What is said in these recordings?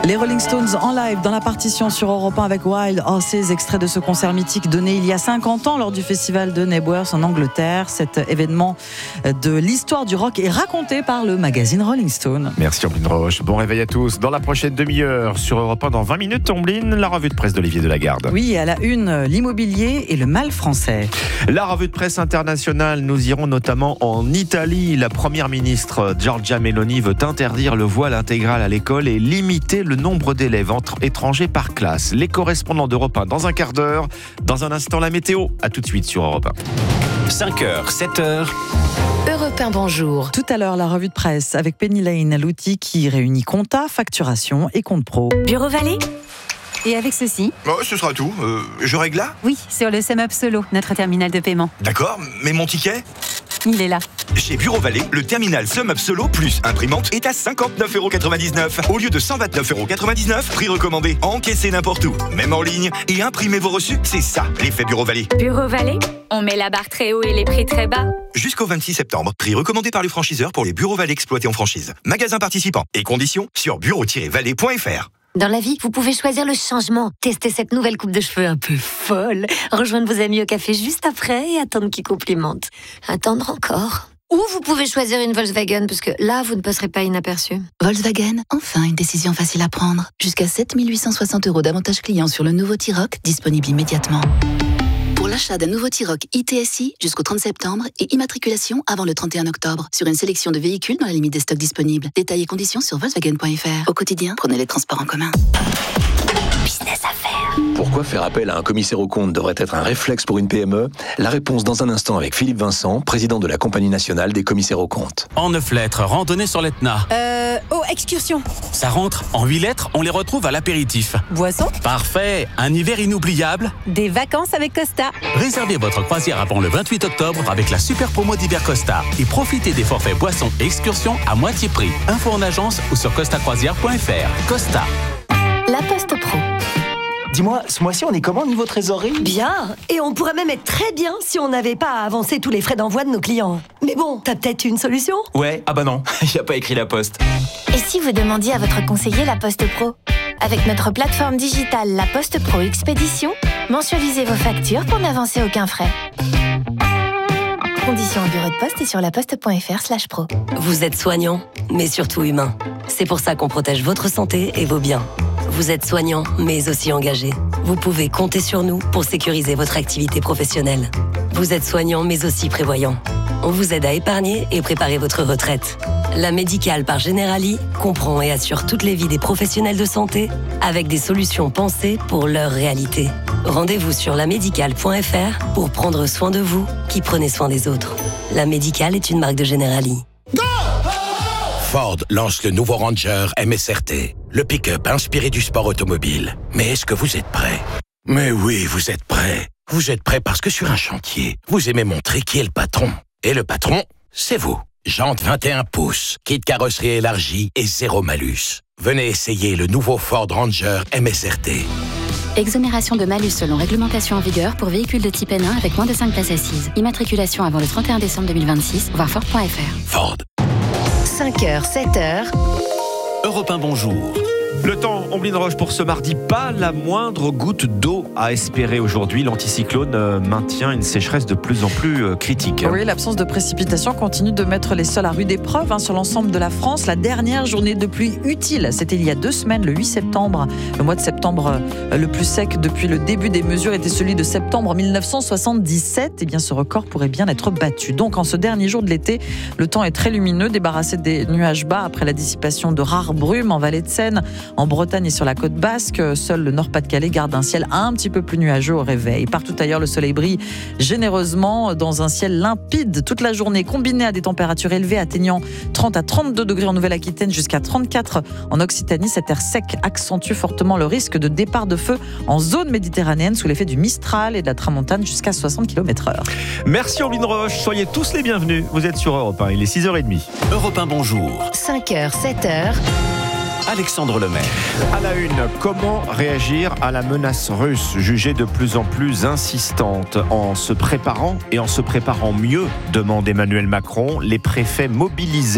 Les Rolling Stones en live dans la partition sur Europe 1 avec Wild Horses, extrait de ce concert mythique donné il y a 50 ans lors du festival de Neighbours en Angleterre. Cet événement de l'histoire du rock est raconté par le magazine Rolling Stone. Merci Omblin Roche, bon réveil à tous. Dans la prochaine demi-heure sur Europe 1, dans 20 minutes, Omblin, la revue de presse d'Olivier Delagarde. Oui, à la une, l'immobilier et le mal français. La revue de presse internationale, nous irons notamment en Italie. La première ministre Giorgia Meloni veut interdire le voile intégral à l'école et limiter le nombre d'élèves étrangers par classe. Les correspondants d'Europe 1 dans un quart d'heure. Dans un instant, la météo. À tout de suite sur Europe 1. 5h, 7h. Europe 1, bonjour. Tout à l'heure, la revue de presse avec Penny Lane, l'outil qui réunit compta, facturation et compte pro. Bureau Vallée. Et avec ceci. Oh, ce sera tout. Je règle là ? Oui, sur le SumUp Solo, notre terminal de paiement. D'accord, mais mon ticket ? Il est là. Chez Bureau Vallée, le terminal SumUp Solo plus imprimante est à 59,99 € au lieu de 129,99 €. Prix recommandé. Encaissez n'importe où, même en ligne, et imprimez vos reçus. C'est ça, l'effet Bureau Vallée. Bureau Vallée, on met la barre très haut et les prix très bas. Jusqu'au 26 septembre, prix recommandé par les franchiseurs pour les Bureaux Vallée exploités en franchise. Magasins participants et conditions sur bureau-vallée.fr. Dans la vie, vous pouvez choisir le changement. Tester cette nouvelle coupe de cheveux un peu folle. Rejoindre vos amis au café juste après et attendre qu'ils complimentent. Attendre encore. Ou vous pouvez choisir une Volkswagen, parce que là, vous ne passerez pas inaperçu. Volkswagen, enfin une décision facile à prendre. Jusqu'à 7 860 € d'avantages clients sur le nouveau T-Roc, disponible immédiatement. Pour l'achat d'un nouveau T-Roc ITSI jusqu'au 30 septembre et immatriculation avant le 31 octobre sur une sélection de véhicules dans la limite des stocks disponibles. Détails et conditions sur Volkswagen.fr. Au quotidien, prenez les transports en commun. Business à faire. Pourquoi faire appel à un commissaire aux comptes devrait être un réflexe pour une PME ? La réponse dans un instant avec Philippe Vincent, président de la Compagnie nationale des commissaires aux comptes. En 9 lettres, randonnée sur l'Etna. Excursion. Ça rentre. En 8 lettres, on les retrouve à l'apéritif. Boisson. Parfait. Un hiver inoubliable. Des vacances avec Costa. Réservez votre croisière avant le 28 octobre avec la super promo d'hiver Costa et profitez des forfaits boissons et excursions à moitié prix. Info en agence ou sur costacroisière.fr. Costa. La Poste Pro. Dis-moi, ce mois-ci, on est comment niveau trésorerie ? Bien, et on pourrait même être très bien si on n'avait pas à avancer tous les frais d'envoi de nos clients. Mais bon, t'as peut-être une solution ? Ouais, ah bah non, il n'y a pas écrit la Poste. Et si vous demandiez à votre conseiller La Poste Pro ? Avec notre plateforme digitale La Poste Pro Expédition, mensualisez vos factures pour n'avancer aucun frais. Conditions au bureau de poste et sur laposte.fr/pro. Vous êtes soignant, mais surtout humain. C'est pour ça qu'on protège votre santé et vos biens. Vous êtes soignant, mais aussi engagé. Vous pouvez compter sur nous pour sécuriser votre activité professionnelle. Vous êtes soignant, mais aussi prévoyant. On vous aide à épargner et préparer votre retraite. La Médicale par Generali comprend et assure toutes les vies des professionnels de santé avec des solutions pensées pour leur réalité. Rendez-vous sur lamédicale.fr pour prendre soin de vous qui prenez soin des autres. La Médicale est une marque de Generali. Ford lance le nouveau Ranger MSRT, le pick-up inspiré du sport automobile. Mais est-ce que vous êtes prêts ? Mais oui, vous êtes prêts. Vous êtes prêts parce que sur un chantier, vous aimez montrer qui est le patron. Et le patron, c'est vous. Jantes 21 pouces, kit carrosserie élargie et zéro malus. Venez essayer le nouveau Ford Ranger MSRT. Exonération de malus selon réglementation en vigueur pour véhicules de type N1 avec moins de 5 places assises. Immatriculation avant le 31 décembre 2026, voir Ford.fr. Ford. 5h, 7h. Europe 1, bonjour. Le temps, Omblin Roche, pour ce mardi, pas la moindre goutte d'eau à espérer aujourd'hui. L'anticyclone maintient une sécheresse de plus en plus critique. Oui, l'absence de précipitations continue de mettre les sols à rude épreuve sur l'ensemble de la France. La dernière journée de pluie utile, c'était il y a 2 semaines, le 8 septembre. Le mois de septembre le plus sec depuis le début des mesures était celui de septembre 1977. Eh bien, ce record pourrait bien être battu. Donc, en ce dernier jour de l'été, le temps est très lumineux, débarrassé des nuages bas après la dissipation de rares brumes en vallée de Seine. En Bretagne et sur la côte basque, seul le Nord-Pas-de-Calais garde un ciel un petit peu plus nuageux au réveil. Partout ailleurs, le soleil brille généreusement dans un ciel limpide toute la journée, combiné à des températures élevées atteignant 30 à 32 degrés en Nouvelle-Aquitaine jusqu'à 34 en Occitanie. Cet air sec accentue fortement le risque de départ de feu en zone méditerranéenne sous l'effet du Mistral et de la Tramontane jusqu'à 60 km/h. Merci Omblin Roche, soyez tous les bienvenus. Vous êtes sur Europe 1, il est 6h30. Europe 1, bonjour. 5h, 7h. Alexandre Lemaire. À la une, comment réagir à la menace russe, jugée de plus en plus insistante? En se préparant et en se préparant mieux, demande Emmanuel Macron, les préfets mobilisés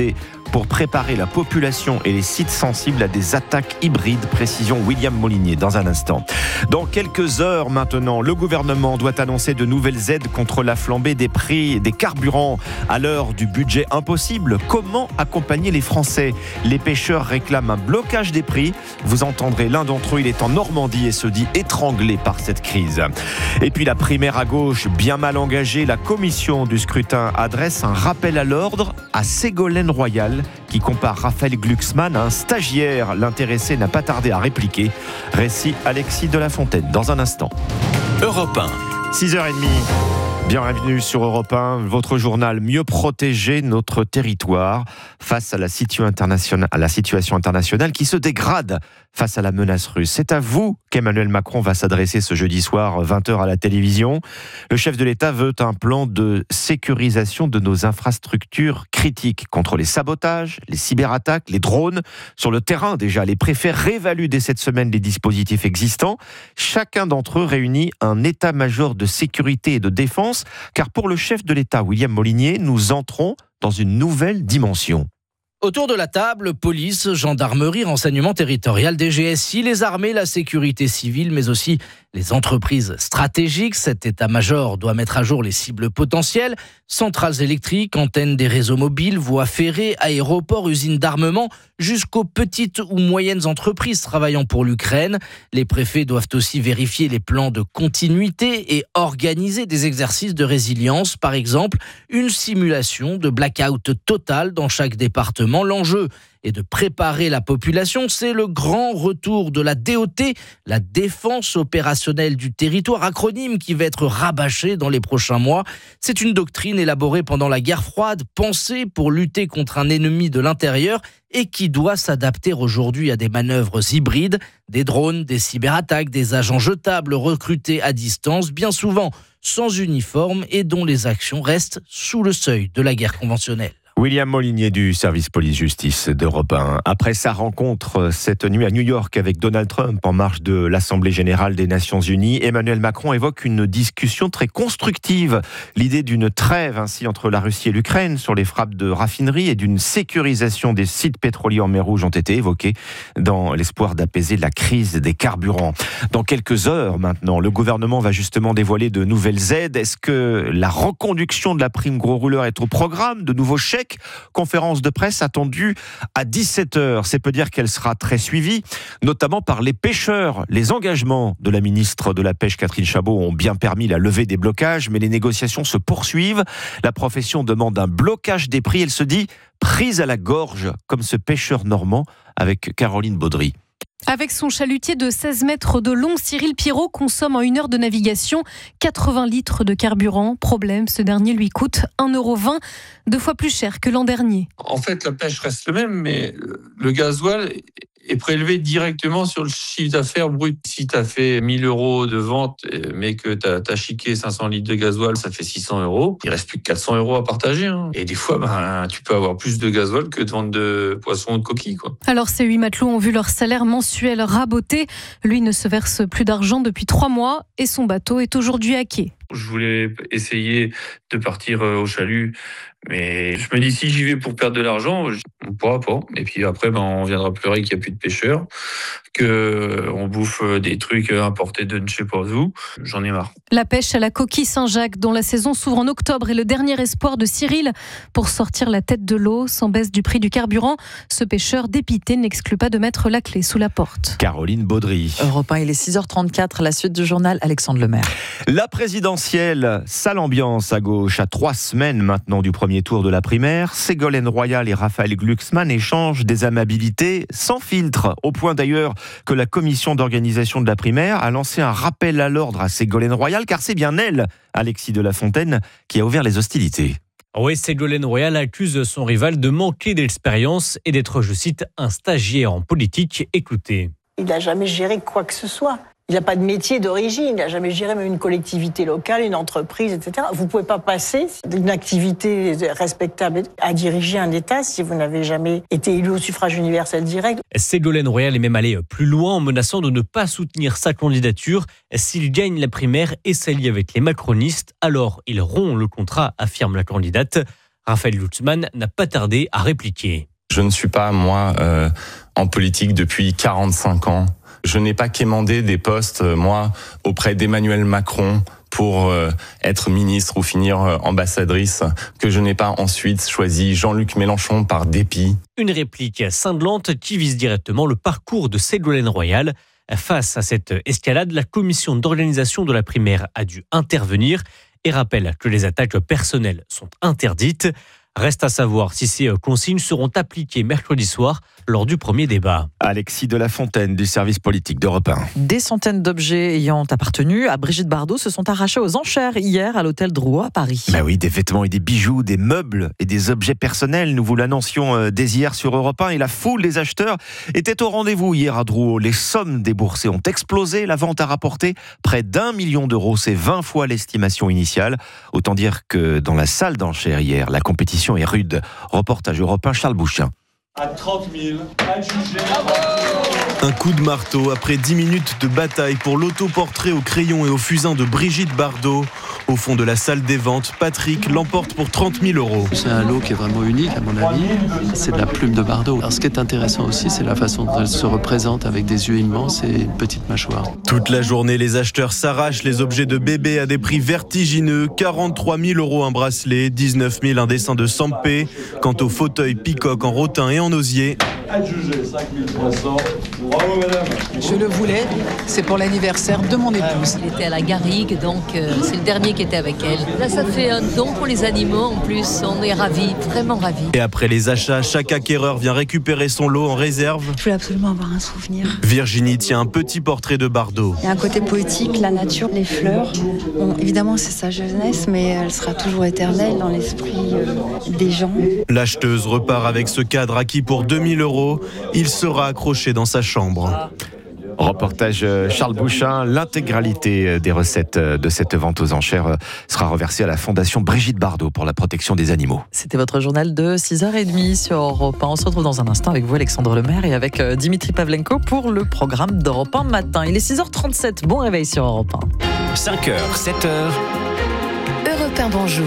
pour préparer la population et les sites sensibles à des attaques hybrides. Précision William Molinier dans un instant. Dans quelques heures maintenant, le gouvernement doit annoncer de nouvelles aides contre la flambée des prix des carburants. À l'heure du budget impossible, comment accompagner les Français ? Les pêcheurs réclament un blocage des prix. Vous entendrez l'un d'entre eux, il est en Normandie et se dit étranglé par cette crise. Et puis la primaire à gauche, bien mal engagée, la commission du scrutin adresse un rappel à l'ordre à Ségolène Royal qui compare Raphaël Glucksmann à un stagiaire. L'intéressé n'a pas tardé à répliquer. Récit Alexis de la Fontaine dans un instant. Europe 1. 6h30. Bienvenue sur Europe 1, votre journal mieux protéger notre territoire face à la situation internationale qui se dégrade face à la menace russe. C'est à vous qu'Emmanuel Macron va s'adresser ce jeudi soir 20h à la télévision. Le chef de l'État veut un plan de sécurisation de nos infrastructures critiques contre les sabotages, les cyberattaques, les drones. Sur le terrain déjà, les préfets réévaluent dès cette semaine les dispositifs existants. Chacun d'entre eux réunit un état-major de sécurité et de défense, car pour le chef de l'État, William Molinier, nous entrons dans une nouvelle dimension. Autour de la table, police, gendarmerie, renseignement territorial, DGSI, les armées, la sécurité civile, mais aussi les entreprises stratégiques. Cet état-major doit mettre à jour les cibles potentielles, centrales électriques, antennes des réseaux mobiles, voies ferrées, aéroports, usines d'armement, jusqu'aux petites ou moyennes entreprises travaillant pour l'Ukraine. Les préfets doivent aussi vérifier les plans de continuité et organiser des exercices de résilience, par exemple une simulation de blackout total dans chaque département. L'enjeu est de préparer la population. C'est le grand retour de la DOT, la défense opérationnelle du territoire, acronyme qui va être rabâché dans les prochains mois. C'est une doctrine élaborée pendant la guerre froide, pensée pour lutter contre un ennemi de l'intérieur et qui doit s'adapter aujourd'hui à des manœuvres hybrides, des drones, des cyberattaques, des agents jetables recrutés à distance, bien souvent sans uniforme et dont les actions restent sous le seuil de la guerre conventionnelle. William Molinier du service police-justice d'Europe 1. Après sa rencontre cette nuit à New York avec Donald Trump en marge de l'Assemblée générale des Nations Unies, Emmanuel Macron évoque une discussion très constructive. L'idée d'une trêve ainsi entre la Russie et l'Ukraine sur les frappes de raffineries et d'une sécurisation des sites pétroliers en mer Rouge ont été évoquées dans l'espoir d'apaiser la crise des carburants. Dans quelques heures maintenant, le gouvernement va justement dévoiler de nouvelles aides. Est-ce que la reconduction de la prime gros rouleur est au programme? De nouveaux chèques? Conférence de presse attendue à 17h. C'est peu dire qu'elle sera très suivie, notamment par les pêcheurs. Les engagements de la ministre de la Pêche, Catherine Chabot, ont bien permis la levée des blocages, mais les négociations se poursuivent. La profession demande un blocage des prix. Elle se dit prise à la gorge, comme ce pêcheur normand avec Caroline Baudry. Avec son chalutier de 16 mètres de long, Cyril Pirot consomme en 1 heure de navigation 80 litres de carburant. Problème, ce dernier lui coûte 1,20 €, 2 fois plus cher que l'an dernier. En fait, la pêche reste le même, mais le gasoil est prélevé directement sur le chiffre d'affaires brut. Si tu as fait 1 000 € de vente, mais que tu as chiqué 500 litres de gasoil, ça fait 600 €. Il reste plus que 400 € à partager. Et des fois, tu peux avoir plus de gasoil que de vente de poissons ou de coquilles, quoi. Alors, ces 8 matelots ont vu leur salaire mensuel raboté. Lui ne se verse plus d'argent depuis 3 mois et son bateau est aujourd'hui à quai. Je voulais essayer de partir au chalut, mais je me dis, si j'y vais pour perdre de l'argent, on ne pourra pas. Et puis après, on viendra pleurer qu'il n'y a plus de pêcheurs, qu'on bouffe des trucs importés de ne sais pas où. J'en ai marre. La pêche à la coquille Saint-Jacques, dont la saison s'ouvre en octobre, est le dernier espoir de Cyril pour sortir la tête de l'eau. Sans baisse du prix du carburant, ce pêcheur dépité n'exclut pas de mettre la clé sous la porte. Caroline Baudry. Europe 1, il est 6h34, la suite du journal, Alexandre Lemaire. La présidentielle, sale ambiance à gauche. À 3 semaines maintenant du premier tour de la primaire, Ségolène Royal et Raphaël Glucksmann échangent des amabilités sans filtre. Au point d'ailleurs que la commission d'organisation de la primaire a lancé un rappel à l'ordre à Ségolène Royal, car c'est bien elle, Alexis de la Fontaine, qui a ouvert les hostilités. Oui, Ségolène Royal accuse son rival de manquer d'expérience et d'être, je cite, un stagiaire en politique. Écoutez. Il n'a jamais géré quoi que ce soit. Il n'a pas de métier d'origine, il n'a jamais géré même une collectivité locale, une entreprise, etc. Vous ne pouvez pas passer d'une activité respectable à diriger un État si vous n'avez jamais été élu au suffrage universel direct. Ségolène Royal est même allée plus loin en menaçant de ne pas soutenir sa candidature s'il gagne la primaire et s'allie avec les macronistes. Alors, il rompt le contrat, affirme la candidate. Raphaël Glucksmann n'a pas tardé à répliquer. Je ne suis pas, moi, en politique depuis 45 ans. Je n'ai pas quémandé des postes, moi, auprès d'Emmanuel Macron pour être ministre ou finir ambassadrice, que je n'ai pas ensuite choisi Jean-Luc Mélenchon par dépit. Une réplique cinglante qui vise directement le parcours de Ségolène Royal. Face à cette escalade, la commission d'organisation de la primaire a dû intervenir et rappelle que les attaques personnelles sont interdites. Reste à savoir si ces consignes seront appliquées mercredi soir lors du premier débat. Alexis de la Fontaine du service politique d'Europe 1. Des centaines d'objets ayant appartenu à Brigitte Bardot se sont arrachés aux enchères hier à l'hôtel Drouot à Paris. Bah oui, des vêtements et des bijoux, des meubles et des objets personnels. Nous vous l'annoncions dès hier sur Europe 1 et la foule des acheteurs était au rendez-vous hier à Drouot. Les sommes déboursées ont explosé. La vente a rapporté près d'1 million d'euros. C'est 20 fois l'estimation initiale. Autant dire que dans la salle d'enchères hier, la compétition est rude. Reportage Europe 1, Charles Bouchin. À 30 000, adjugé. Un coup de marteau après 10 minutes de bataille pour l'autoportrait au crayon et au fusain de Brigitte Bardot. Au fond de la salle des ventes, Patrick l'emporte pour 30 000 euros. C'est un lot qui est vraiment unique à mon avis. C'est de la plume de Bardot. Alors ce qui est intéressant aussi, c'est la façon dont elle se représente avec des yeux immenses et une petite mâchoire. Toute la journée, les acheteurs s'arrachent les objets de bébé à des prix vertigineux. 43 000 euros un bracelet, 19 000 un dessin de Sampé. Quant au fauteuil Peacock en rotin et en osier. Adjugé 5 300. Bravo madame. Je le voulais, c'est pour l'anniversaire de mon épouse. Il était à la Garrigue, donc c'est le dernier qui était avec elle. Là, ça fait un don pour les animaux en plus. On est ravis, vraiment ravis. Et après les achats, chaque acquéreur vient récupérer son lot en réserve. Je voulais absolument avoir un souvenir. Virginie tient un petit portrait de Bardot. Il y a un côté poétique, la nature, les fleurs. Bon, évidemment, c'est sa jeunesse, mais elle sera toujours éternelle dans l'esprit des gens. L'acheteuse repart avec ce cadre acquis pour 2 000 euros. Il sera accroché dans sa chambre. Reportage Charles Bouchin. L'intégralité des recettes de cette vente aux enchères sera reversée à la Fondation Brigitte Bardot pour la protection des animaux. C'était votre journal de 6h30 sur Europe 1. On se retrouve dans un instant avec vous, Alexandre Lemaire, et avec Dimitri Pavlenko pour le programme d'Europe 1 matin. Il est 6h37. Bon réveil sur Europe 1. 5h, 7h. Europe 1, bonjour.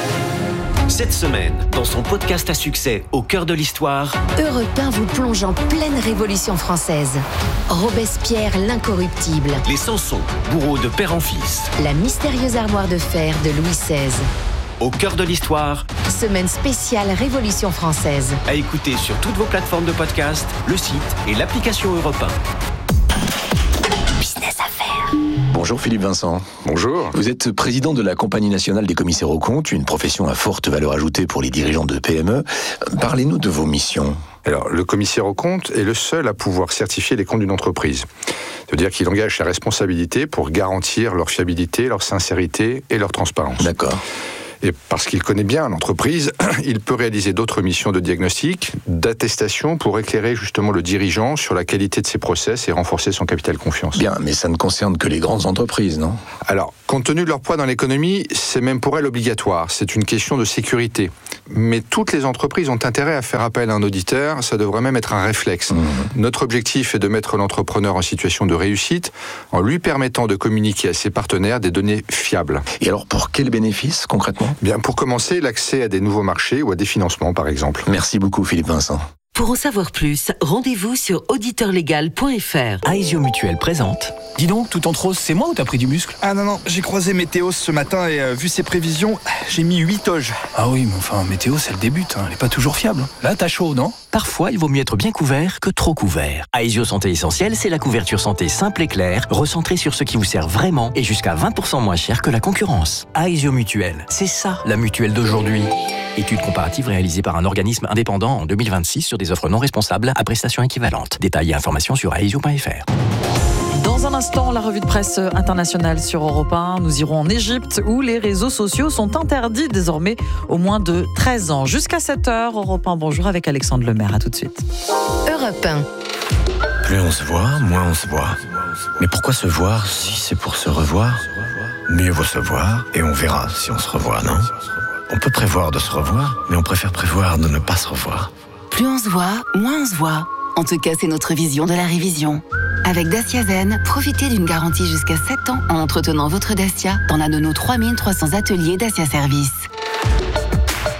Cette semaine, dans son podcast à succès Au cœur de l'histoire, Europe 1 vous plonge en pleine Révolution française. Robespierre l'incorruptible. les Samson, bourreaux de père en fils. La mystérieuse armoire de fer de Louis XVI. Au cœur de l'histoire, Semaine spéciale Révolution française. à écouter sur toutes vos plateformes de podcast, le site et l'application Europe 1. Business à faire. Bonjour Philippe Vincent. Bonjour. Vous êtes président de la Compagnie nationale des commissaires aux comptes, une profession à forte valeur ajoutée pour les dirigeants de PME. Parlez-nous de vos missions. Alors, le commissaire aux comptes est le seul à pouvoir certifier les comptes d'une entreprise. C'est-à-dire qu'il engage sa responsabilité pour garantir leur fiabilité, leur sincérité et leur transparence. D'accord. Et parce qu'il connaît bien l'entreprise, il peut réaliser d'autres missions de diagnostic, d'attestation pour éclairer justement le dirigeant sur la qualité de ses process et renforcer son capital confiance. Bien, mais ça ne concerne que les grandes entreprises, non ? Alors, compte tenu de leur poids dans l'économie, c'est même pour elles obligatoire. C'est une question de sécurité. Mais toutes les entreprises ont intérêt à faire appel à un auditeur, ça devrait même être un réflexe. Notre objectif est de mettre l'entrepreneur en situation de réussite en lui permettant de communiquer à ses partenaires des données fiables. Et alors, pour quels bénéfices concrètement ? Bien, pour commencer, l'accès à des nouveaux marchés ou à des financements, par exemple. Merci beaucoup, Philippe Vincent. Pour en savoir plus, rendez-vous sur auditeurlegal.fr. Aesio Mutuelle présente. Dis donc, tout en rose, c'est moi ou t'as pris du muscle ? Ah non, j'ai croisé Météo ce matin et vu ses prévisions, j'ai mis 8 toges. Ah oui, mais enfin, Météo, c'est le début, elle est pas toujours fiable. Là, t'as chaud, non ? Parfois, il vaut mieux être bien couvert que trop couvert. Aesio Santé Essentielle, c'est la couverture santé simple et claire, recentrée sur ce qui vous sert vraiment et jusqu'à 20% moins cher que la concurrence. Aesio Mutuelle, c'est ça, la mutuelle d'aujourd'hui. Étude comparative réalisée par un organisme indépendant en 2026 sur des offres non responsables à prestations équivalentes. Détails et informations sur aesio.fr. Dans un instant, la revue de presse internationale sur Europe 1. Nous irons en Égypte où les réseaux sociaux sont interdits désormais aux moins de 13 ans. Jusqu'à 7h, Europe 1, bonjour avec Alexandre Lemaire. À tout de suite. Europe 1. Plus on se voit, moins on se voit. Mais pourquoi se voir si c'est pour se revoir ? Mieux vaut se voir et on verra si on se revoit, non ? On peut prévoir de se revoir, mais on préfère prévoir de ne pas se revoir. Plus on se voit, moins on se voit. En tout cas, c'est notre vision de la révision. Avec Dacia Zen, profitez d'une garantie jusqu'à 7 ans en entretenant votre Dacia dans l'un de nos 3300 ateliers Dacia Service.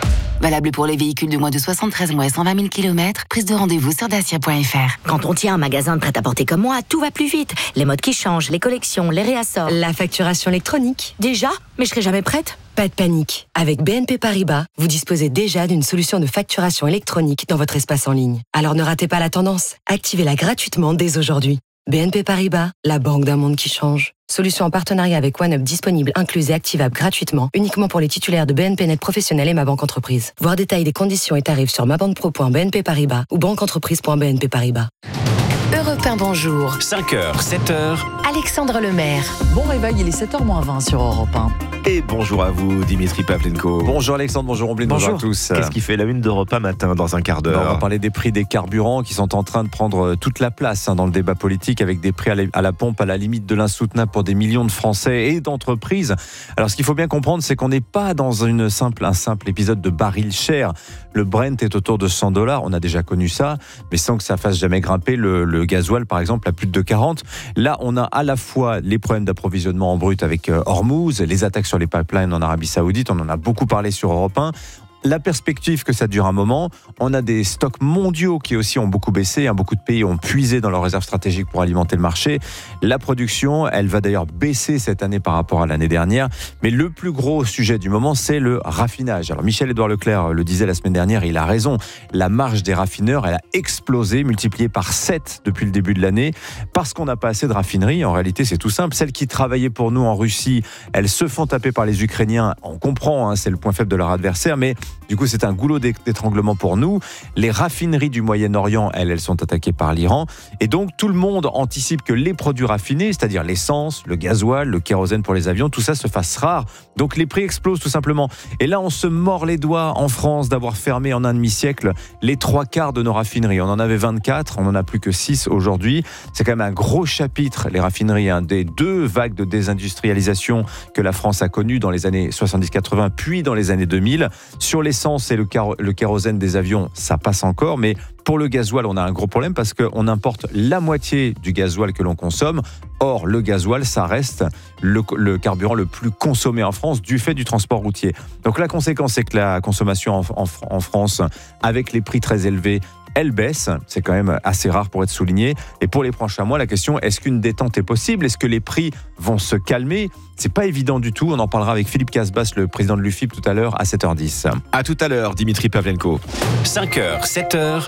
Valable pour les véhicules de moins de 73 mois et 120 000 km. Prise de rendez-vous sur dacia.fr. Quand on tient un magasin de prêt-à-porter comme moi, tout va plus vite. Les modes qui changent, les collections, les réassorts. La facturation électronique. Déjà ? Mais je serai jamais prête. Pas de panique. Avec BNP Paribas, vous disposez déjà d'une solution de facturation électronique dans votre espace en ligne. Alors ne ratez pas la tendance. Activez-la gratuitement dès aujourd'hui. BNP Paribas, la banque d'un monde qui change. Solution en partenariat avec OneUp disponible, incluse et activable gratuitement, uniquement pour les titulaires de BNP Net Professionnel et Ma Banque Entreprise. Voir détails des conditions et tarifs sur mabanquepro.bnp Paribas ou banqueentreprise.bnp Paribas. Europe 1, bonjour. 5h, 7h. Alexandre Lemaire. Bon réveil, il est 7h-20 sur Europe 1. Et bonjour à vous, Dimitri Pavlenko. Bonjour Alexandre, bonjour Omblin, bonjour à tous. Qu'est-ce qui fait la une d'Europe 1 matin dans un quart d'heure? On va parler des prix des carburants qui sont en train de prendre toute la place dans le débat politique, avec des prix à la pompe à la limite de l'insoutenable pour des millions de Français et d'entreprises. Alors ce qu'il faut bien comprendre, c'est qu'on n'est pas dans un simple épisode de baril cher. Le Brent est autour de $100, on a déjà connu ça, mais sans que ça fasse jamais grimper le gasoil par exemple à plus de 40. Là on a à la fois les problèmes d'approvisionnement en brut avec Hormuz, les attaques sur les pipelines en Arabie Saoudite, on en a beaucoup parlé sur Europe 1. La perspective que ça dure un moment, on a des stocks mondiaux qui aussi ont beaucoup baissé, beaucoup de pays ont puisé dans leurs réserves stratégiques pour alimenter le marché. La production, elle va d'ailleurs baisser cette année par rapport à l'année dernière, mais le plus gros sujet du moment, c'est le raffinage. Alors Michel-Édouard Leclerc le disait la semaine dernière, il a raison, la marge des raffineurs, elle a explosé, multipliée par 7 depuis le début de l'année, parce qu'on n'a pas assez de raffineries. En réalité, c'est tout simple, celles qui travaillaient pour nous en Russie, elles se font taper par les Ukrainiens, on comprend, c'est le point faible de leur adversaire, mais du coup, c'est un goulot d'étranglement pour nous. Les raffineries du Moyen-Orient, elles sont attaquées par l'Iran. Et donc, tout le monde anticipe que les produits raffinés, c'est-à-dire l'essence, le gasoil, le kérosène pour les avions, tout ça se fasse rare. Donc, les prix explosent tout simplement. Et là, on se mord les doigts en France d'avoir fermé en un demi-siècle les 3/4 de nos raffineries. On en avait 24, on n'en a plus que 6 aujourd'hui. C'est quand même un gros chapitre, les raffineries, des 2 vagues de désindustrialisation que la France a connues dans les années 70-80, puis dans les années 2000. Sur l'essence et le kérosène des avions, ça passe encore, mais pour le gasoil, on a un gros problème parce qu'on importe la moitié du gasoil que l'on consomme. Or, le gasoil, ça reste le carburant le plus consommé en France du fait du transport routier. Donc la conséquence, c'est que la consommation en France, avec les prix très élevés, elle baisse, c'est quand même assez rare pour être souligné. Et pour les prochains mois, la question, est-ce qu'une détente est possible? Est-ce que les prix vont se calmer? C'est pas évident du tout. On en parlera avec Philippe Casbas, le président de l'UFIP, tout à l'heure à 7h10. À tout à l'heure, Dimitri Pavlenko. 5h, 7h.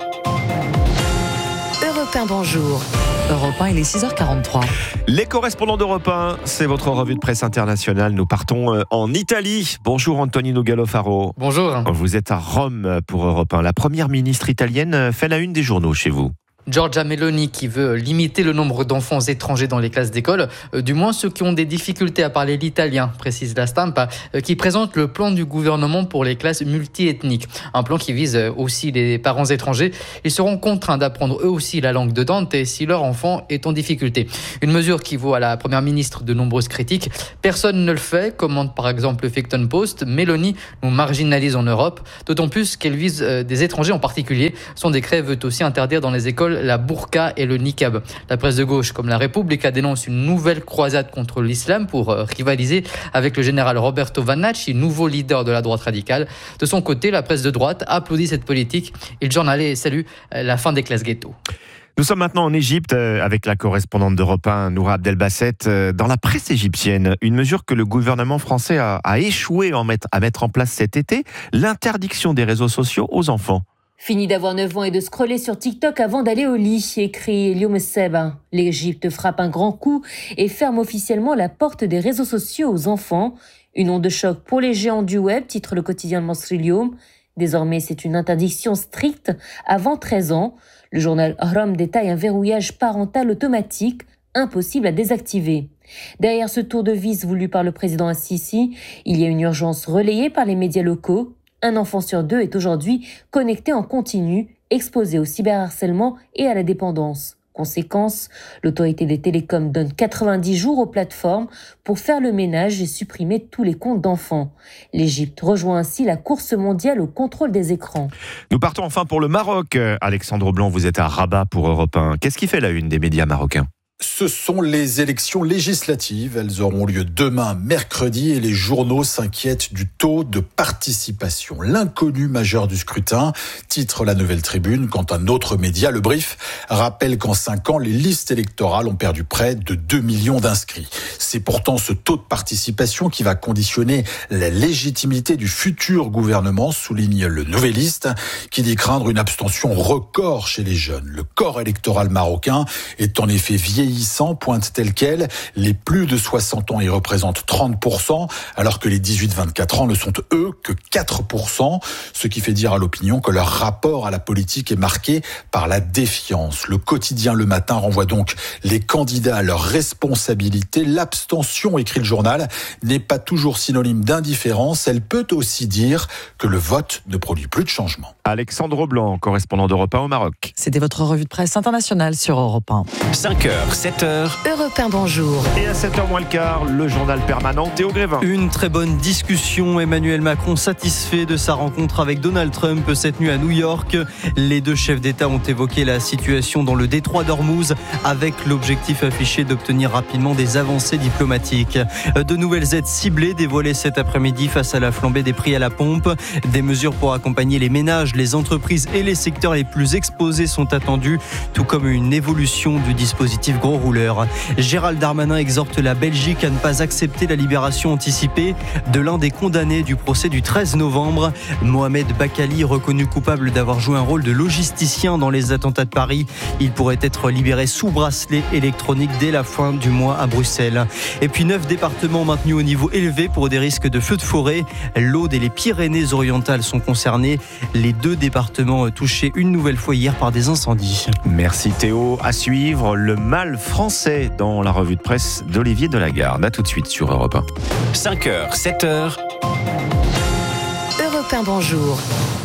Europe 1, bonjour. Europe 1, il est 6h43. Les correspondants d'Europe 1, c'est votre revue de presse internationale. Nous partons en Italie. Bonjour Antonino Gallofaro. Bonjour. Vous êtes à Rome pour Europe 1. La première ministre italienne fait la une des journaux chez vous. Giorgia Meloni qui veut limiter le nombre d'enfants étrangers dans les classes d'école, du moins ceux qui ont des difficultés à parler l'italien, précise la Stampa, qui présente le plan du gouvernement pour les classes multiethniques. Un plan qui vise aussi les parents étrangers. Ils seront contraints d'apprendre eux aussi la langue de Dante si leur enfant est en difficulté. Une mesure qui vaut à la première ministre de nombreuses critiques. Personne ne le fait, commente par exemple le Huffington Post. Meloni nous marginalise en Europe, d'autant plus qu'elle vise des étrangers en particulier. Son décret veut aussi interdire dans les écoles la burqa et le niqab. La presse de gauche, comme la Repubblica, dénonce une nouvelle croisade contre l'islam pour rivaliser avec le général Roberto Vannacci, nouveau leader de la droite radicale. De son côté, la presse de droite applaudit cette politique. Il journalait salue la fin des classes ghetto. Nous sommes maintenant en Égypte avec la correspondante d'Europe 1, Noura Abdelbasset. Dans la presse égyptienne, une mesure que le gouvernement français a échoué à mettre en place cet été, l'interdiction des réseaux sociaux aux enfants. Fini d'avoir 9 ans et de scroller sur TikTok avant d'aller au lit, écrit Lyoum Seba. L'Égypte frappe un grand coup et ferme officiellement la porte des réseaux sociaux aux enfants. Une onde de choc pour les géants du web, titre le quotidien de Masri Lyoum. Désormais, c'est une interdiction stricte avant 13 ans. Le journal Ahram détaille un verrouillage parental automatique, impossible à désactiver. Derrière ce tour de vis voulu par le président Assisi, il y a une urgence relayée par les médias locaux. Un enfant sur 2 est aujourd'hui connecté en continu, exposé au cyberharcèlement et à la dépendance. Conséquence, l'autorité des télécoms donne 90 jours aux plateformes pour faire le ménage et supprimer tous les comptes d'enfants. L'Égypte rejoint ainsi la course mondiale au contrôle des écrans. Nous partons enfin pour le Maroc. Alexandre Blanc, vous êtes à Rabat pour Europe 1. Qu'est-ce qui fait la une des médias marocains ? Ce sont les élections législatives. Elles auront lieu demain, mercredi, et les journaux s'inquiètent du taux de participation. L'inconnu majeur du scrutin, titre la Nouvelle Tribune, quand un autre média, Le Brief, rappelle qu'en 5 ans, les listes électorales ont perdu près de 2 millions d'inscrits. C'est pourtant ce taux de participation qui va conditionner la légitimité du futur gouvernement, souligne le Nouvelliste, qui dit craindre une abstention record chez les jeunes. Le corps électoral marocain est en effet vieillissant, pointe tel quel. Les plus de 60 ans y représentent 30%, alors que les 18-24 ans ne sont eux que 4%, ce qui fait dire à l'opinion que leur rapport à la politique est marqué par la défiance. Le quotidien Le Matin renvoie donc les candidats à leurs responsabilités. L'abstention, écrit le journal, n'est pas toujours synonyme d'indifférence. Elle peut aussi dire que le vote ne produit plus de changement. Alexandre Blanc, correspondant d'Europe 1 au Maroc. C'était votre revue de presse internationale sur Europe 1. 5h, 7h. Europe 1, bonjour. Et à 7h moins le quart, le journal permanent Théo Grévin. Une très bonne discussion. Emmanuel Macron satisfait de sa rencontre avec Donald Trump cette nuit à New York. Les deux chefs d'État ont évoqué la situation dans le détroit d'Ormuz avec l'objectif affiché d'obtenir rapidement des avancées diplomatiques. De nouvelles aides ciblées dévoilées cet après-midi face à la flambée des prix à la pompe. Des mesures pour accompagner les ménages, les entreprises et les secteurs les plus exposés sont attendues, tout comme une évolution du dispositif gros rouleur. Gérald Darmanin exhorte la Belgique à ne pas accepter la libération anticipée de l'un des condamnés du procès du 13 novembre. Mohamed Bakali, reconnu coupable d'avoir joué un rôle de logisticien dans les attentats de Paris. Il pourrait être libéré sous bracelet électronique dès la fin du mois à Bruxelles. Et puis 9 départements maintenus au niveau élevé pour des risques de feux de forêt. L'Aude et les Pyrénées-Orientales sont concernés. Les 2 départements touchés une nouvelle fois hier par des incendies. Merci Théo. À suivre, le mal français dans la revue de presse d'Olivier Delagarde. À tout de suite sur Europe 1. 5h, 7h. Europe 1, bonjour.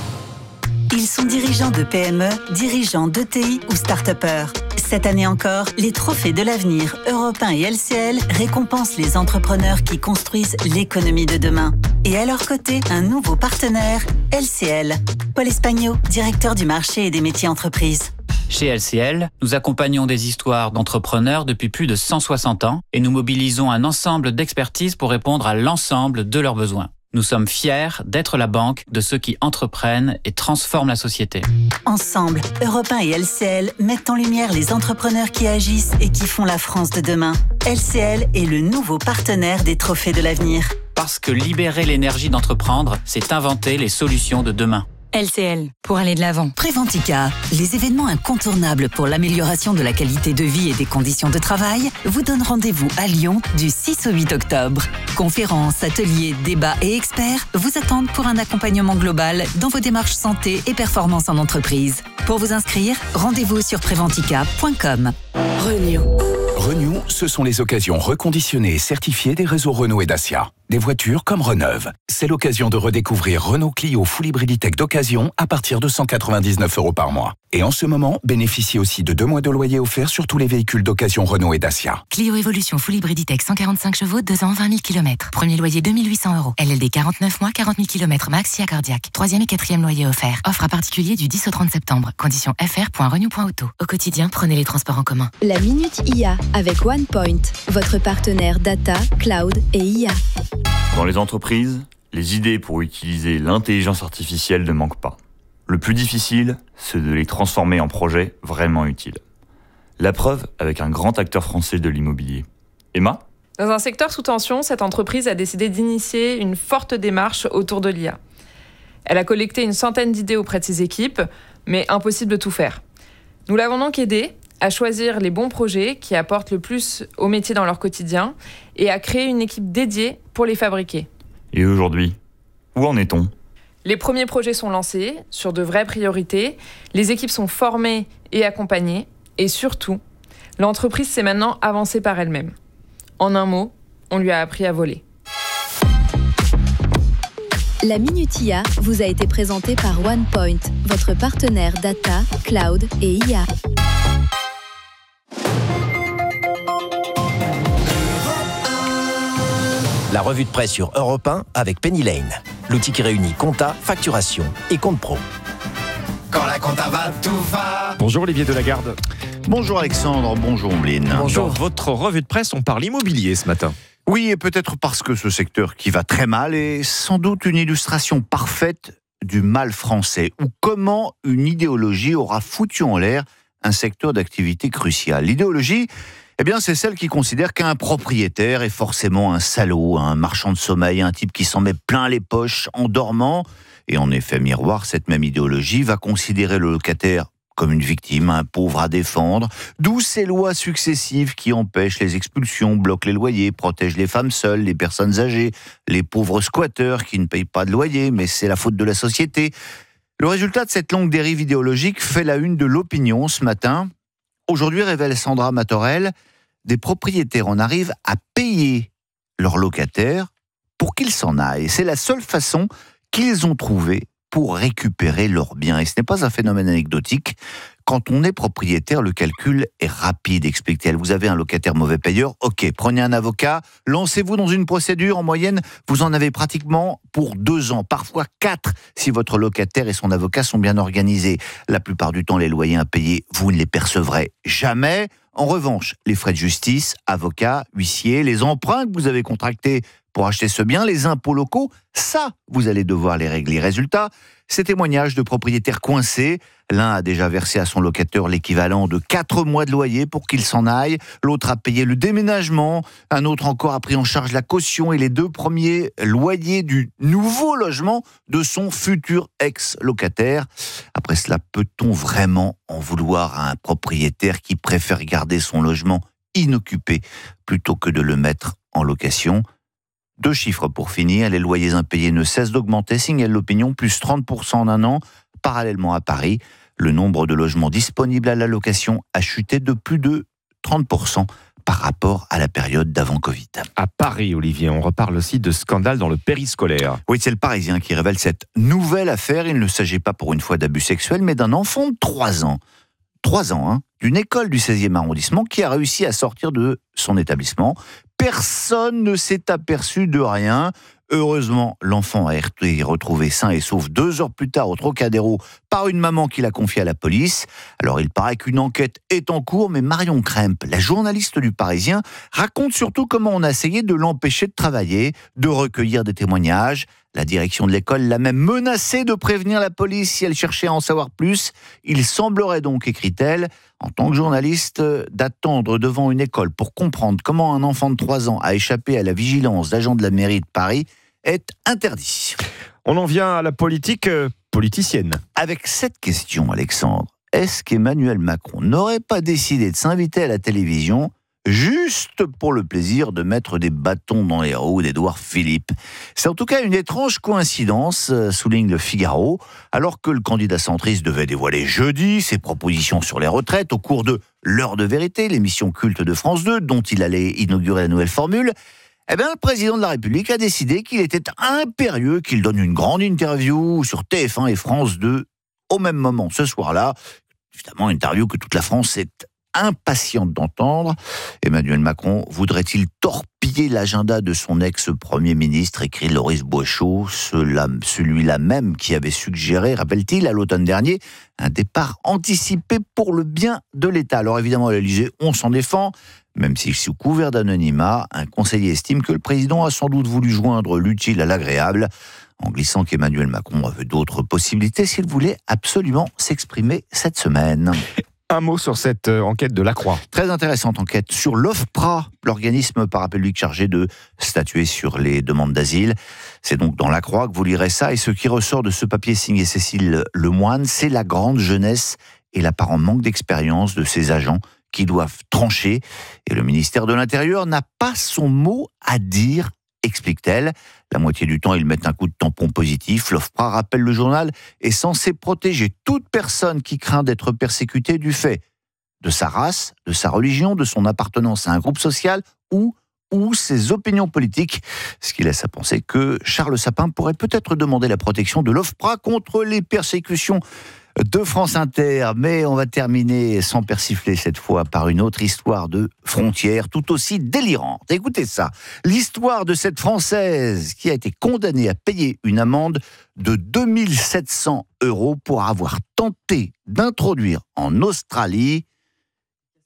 Ils sont dirigeants de PME, dirigeants d'ETI ou start-upers. Cette année encore, les trophées de l'avenir Europe 1 et LCL récompensent les entrepreneurs qui construisent l'économie de demain. Et à leur côté, un nouveau partenaire, LCL. Paul Espagno, directeur du marché et des métiers entreprises. Chez LCL, nous accompagnons des histoires d'entrepreneurs depuis plus de 160 ans et nous mobilisons un ensemble d'expertise pour répondre à l'ensemble de leurs besoins. Nous sommes fiers d'être la banque de ceux qui entreprennent et transforment la société. Ensemble, Europe 1 et LCL mettent en lumière les entrepreneurs qui agissent et qui font la France de demain. LCL est le nouveau partenaire des trophées de l'avenir. Parce que libérer l'énergie d'entreprendre, c'est inventer les solutions de demain. LCL, pour aller de l'avant. Préventica, les événements incontournables pour l'amélioration de la qualité de vie et des conditions de travail, vous donnent rendez-vous à Lyon du 6 au 8 octobre. Conférences, ateliers, débats et experts vous attendent pour un accompagnement global dans vos démarches santé et performance en entreprise. Pour vous inscrire, rendez-vous sur préventica.com. Renew, ce sont les occasions reconditionnées et certifiées des réseaux Renault et Dacia. Des voitures comme Reneuve. C'est l'occasion de redécouvrir Renault Clio Full Hybrid E-Tech d'occasion à partir de 199 € par mois. Et en ce moment, bénéficiez aussi de 2 mois de loyer offert sur tous les véhicules d'occasion Renault et Dacia. Clio Evolution Full Hybrid E-Tech 145 chevaux, 2 ans, 20 000 km. Premier loyer 2 800 €. LLD 49 mois, 40 000 km max, SIA cardiaque. 3e et 4e loyer offert. Offre à particulier du 10 au 30 septembre. Conditions fr.renew.auto. Au quotidien, prenez les transports en commun. La Minute IA avec OnePoint, votre partenaire data, cloud et IA. Dans les entreprises, les idées pour utiliser l'intelligence artificielle ne manquent pas. Le plus difficile, c'est de les transformer en projets vraiment utiles. La preuve avec un grand acteur français de l'immobilier. Emma ? Dans un secteur sous tension, cette entreprise a décidé d'initier une forte démarche autour de l'IA. Elle a collecté une centaine d'idées auprès de ses équipes, mais impossible de tout faire. Nous l'avons donc aidée à choisir les bons projets qui apportent le plus au métier dans leur quotidien et à créer une équipe dédiée pour les fabriquer. Et aujourd'hui, où en est-on ? Les premiers projets sont lancés sur de vraies priorités, les équipes sont formées et accompagnées, et surtout, l'entreprise s'est maintenant avancée par elle-même. En un mot, on lui a appris à voler. La Minute IA vous a été présentée par OnePoint, votre partenaire data, cloud et IA. La revue de presse sur Europe 1 avec Penny Lane. L'outil qui réunit compta, facturation et compte pro. Quand la compta va, tout va. Bonjour Olivier Delagarde. Bonjour Alexandre, bonjour Ombline. Dans votre revue de presse, on parle immobilier ce matin. Oui, et peut-être parce que ce secteur qui va très mal est sans doute une illustration parfaite du mal français, ou comment une idéologie aura foutu en l'air un secteur d'activité crucial. L'idéologie, c'est celle qui considère qu'un propriétaire est forcément un salaud, un marchand de sommeil, un type qui s'en met plein les poches en dormant. Et en effet miroir, cette même idéologie va considérer le locataire comme une victime, un pauvre à défendre, d'où ces lois successives qui empêchent les expulsions, bloquent les loyers, protègent les femmes seules, les personnes âgées, les pauvres squatteurs qui ne payent pas de loyer, mais c'est la faute de la société. Le résultat de cette longue dérive idéologique fait la une de l'Opinion ce matin. Aujourd'hui, révèle Sandra Matorel, des propriétaires en arrivent à payer leurs locataires pour qu'ils s'en aillent. C'est la seule façon qu'ils ont trouvée pour récupérer leurs biens. Et ce n'est pas un phénomène anecdotique. Quand on est propriétaire, le calcul est rapide, explique-t-elle. Vous avez un locataire mauvais payeur, ok, prenez un avocat, lancez-vous dans une procédure. En moyenne, vous en avez pratiquement pour 2 ans, parfois 4, si votre locataire et son avocat sont bien organisés. La plupart du temps, les loyers impayés, vous ne les percevrez jamais. En revanche, les frais de justice, avocats, huissiers, les emprunts que vous avez contractés pour acheter ce bien, les impôts locaux, ça, vous allez devoir les régler. Résultat, ces témoignages de propriétaires coincés, l'un a déjà versé à son locataire l'équivalent de 4 mois de loyer pour qu'il s'en aille, l'autre a payé le déménagement, un autre encore a pris en charge la caution et les 2 premiers loyers du nouveau logement de son futur ex-locataire. Après cela, peut-on vraiment en vouloir à un propriétaire qui préfère garder son logement inoccupé plutôt que de le mettre en location ? 2 chiffres pour finir, les loyers impayés ne cessent d'augmenter, signale l'Opinion, plus 30% en un an. Parallèlement à Paris, le nombre de logements disponibles à la location a chuté de plus de 30% par rapport à la période d'avant Covid. À Paris, Olivier, on reparle aussi de scandale dans le périscolaire. Oui, c'est le Parisien qui révèle cette nouvelle affaire. Il ne s'agit pas pour une fois d'abus sexuels, mais d'un enfant de 3 ans. 3 ans, d'une école du 16e arrondissement qui a réussi à sortir de son établissement. Personne ne s'est aperçu de rien. Heureusement, l'enfant a été retrouvé sain et sauf 2 heures plus tard au Trocadéro par une maman qui l'a confié à la police. Alors, il paraît qu'une enquête est en cours, mais Marion Kremp, la journaliste du Parisien, raconte surtout comment on a essayé de l'empêcher de travailler, de recueillir des témoignages. La direction de l'école l'a même menacé de prévenir la police si elle cherchait à en savoir plus. Il semblerait donc, écrit-elle, en tant que journaliste, d'attendre devant une école pour comprendre comment un enfant de 3 ans a échappé à la vigilance d'agents de la mairie de Paris est interdit. On en vient à la politique politicienne. Avec cette question, Alexandre, est-ce qu'Emmanuel Macron n'aurait pas décidé de s'inviter à la télévision juste pour le plaisir de mettre des bâtons dans les roues d'Édouard Philippe? C'est en tout cas une étrange coïncidence, souligne le Figaro, alors que le candidat centriste devait dévoiler jeudi ses propositions sur les retraites au cours de L'heure de vérité, l'émission culte de France 2, dont il allait inaugurer la nouvelle formule. Le président de la République a décidé qu'il était impérieux qu'il donne une grande interview sur TF1 et France 2 au même moment, ce soir-là. Évidemment, une interview que toute la France est impatiente d'entendre. Emmanuel Macron voudrait-il torpiller l'agenda de son ex-premier ministre, écrit Loris Boischaud, celui-là même qui avait suggéré, rappelle-t-il, à l'automne dernier, un départ anticipé pour le bien de l'État. Alors évidemment, à l'Élysée, on s'en défend, même si sous couvert d'anonymat, un conseiller estime que le président a sans doute voulu joindre l'utile à l'agréable, en glissant qu'Emmanuel Macron avait d'autres possibilités s'il voulait absolument s'exprimer cette semaine. Un mot sur cette enquête de Lacroix. Très intéressante enquête sur l'OFPRA, l'organisme parapublic chargé de statuer sur les demandes d'asile. C'est donc dans Lacroix que vous lirez ça. Et ce qui ressort de ce papier signé Cécile Lemoine, c'est la grande jeunesse et l'apparent manque d'expérience de ces agents qui doivent trancher. Et le ministère de l'Intérieur n'a pas son mot à dire, explique-t-elle. La moitié du temps, ils mettent un coup de tampon positif. L'OFPRA, rappelle le journal, est censé protéger toute personne qui craint d'être persécutée du fait de sa race, de sa religion, de son appartenance à un groupe social ou ses opinions politiques. Ce qui laisse à penser que Charles Sapin pourrait peut-être demander la protection de l'OFPRA contre les persécutions de France Inter. Mais on va terminer sans persifler cette fois par une autre histoire de frontières tout aussi délirante. Écoutez ça, l'histoire de cette Française qui a été condamnée à payer une amende de 2700 € pour avoir tenté d'introduire en Australie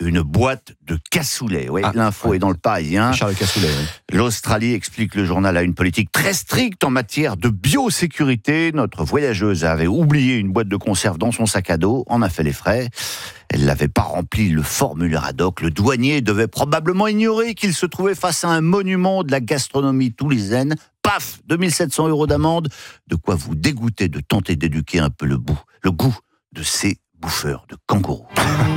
une boîte de cassoulet. Oui, l'info est dans le Parisien. Charles Cassoulet. Oui. L'Australie, explique le journal, a une politique très stricte en matière de biosécurité. Notre voyageuse avait oublié une boîte de conserve dans son sac à dos, en a fait les frais. Elle n'avait pas rempli le formulaire ad hoc. Le douanier devait probablement ignorer qu'il se trouvait face à un monument de la gastronomie toulousaine. Paf, 2700 € d'amende. De quoi vous dégoûter de tenter d'éduquer un peu le goût de ces bouffeurs de kangourous.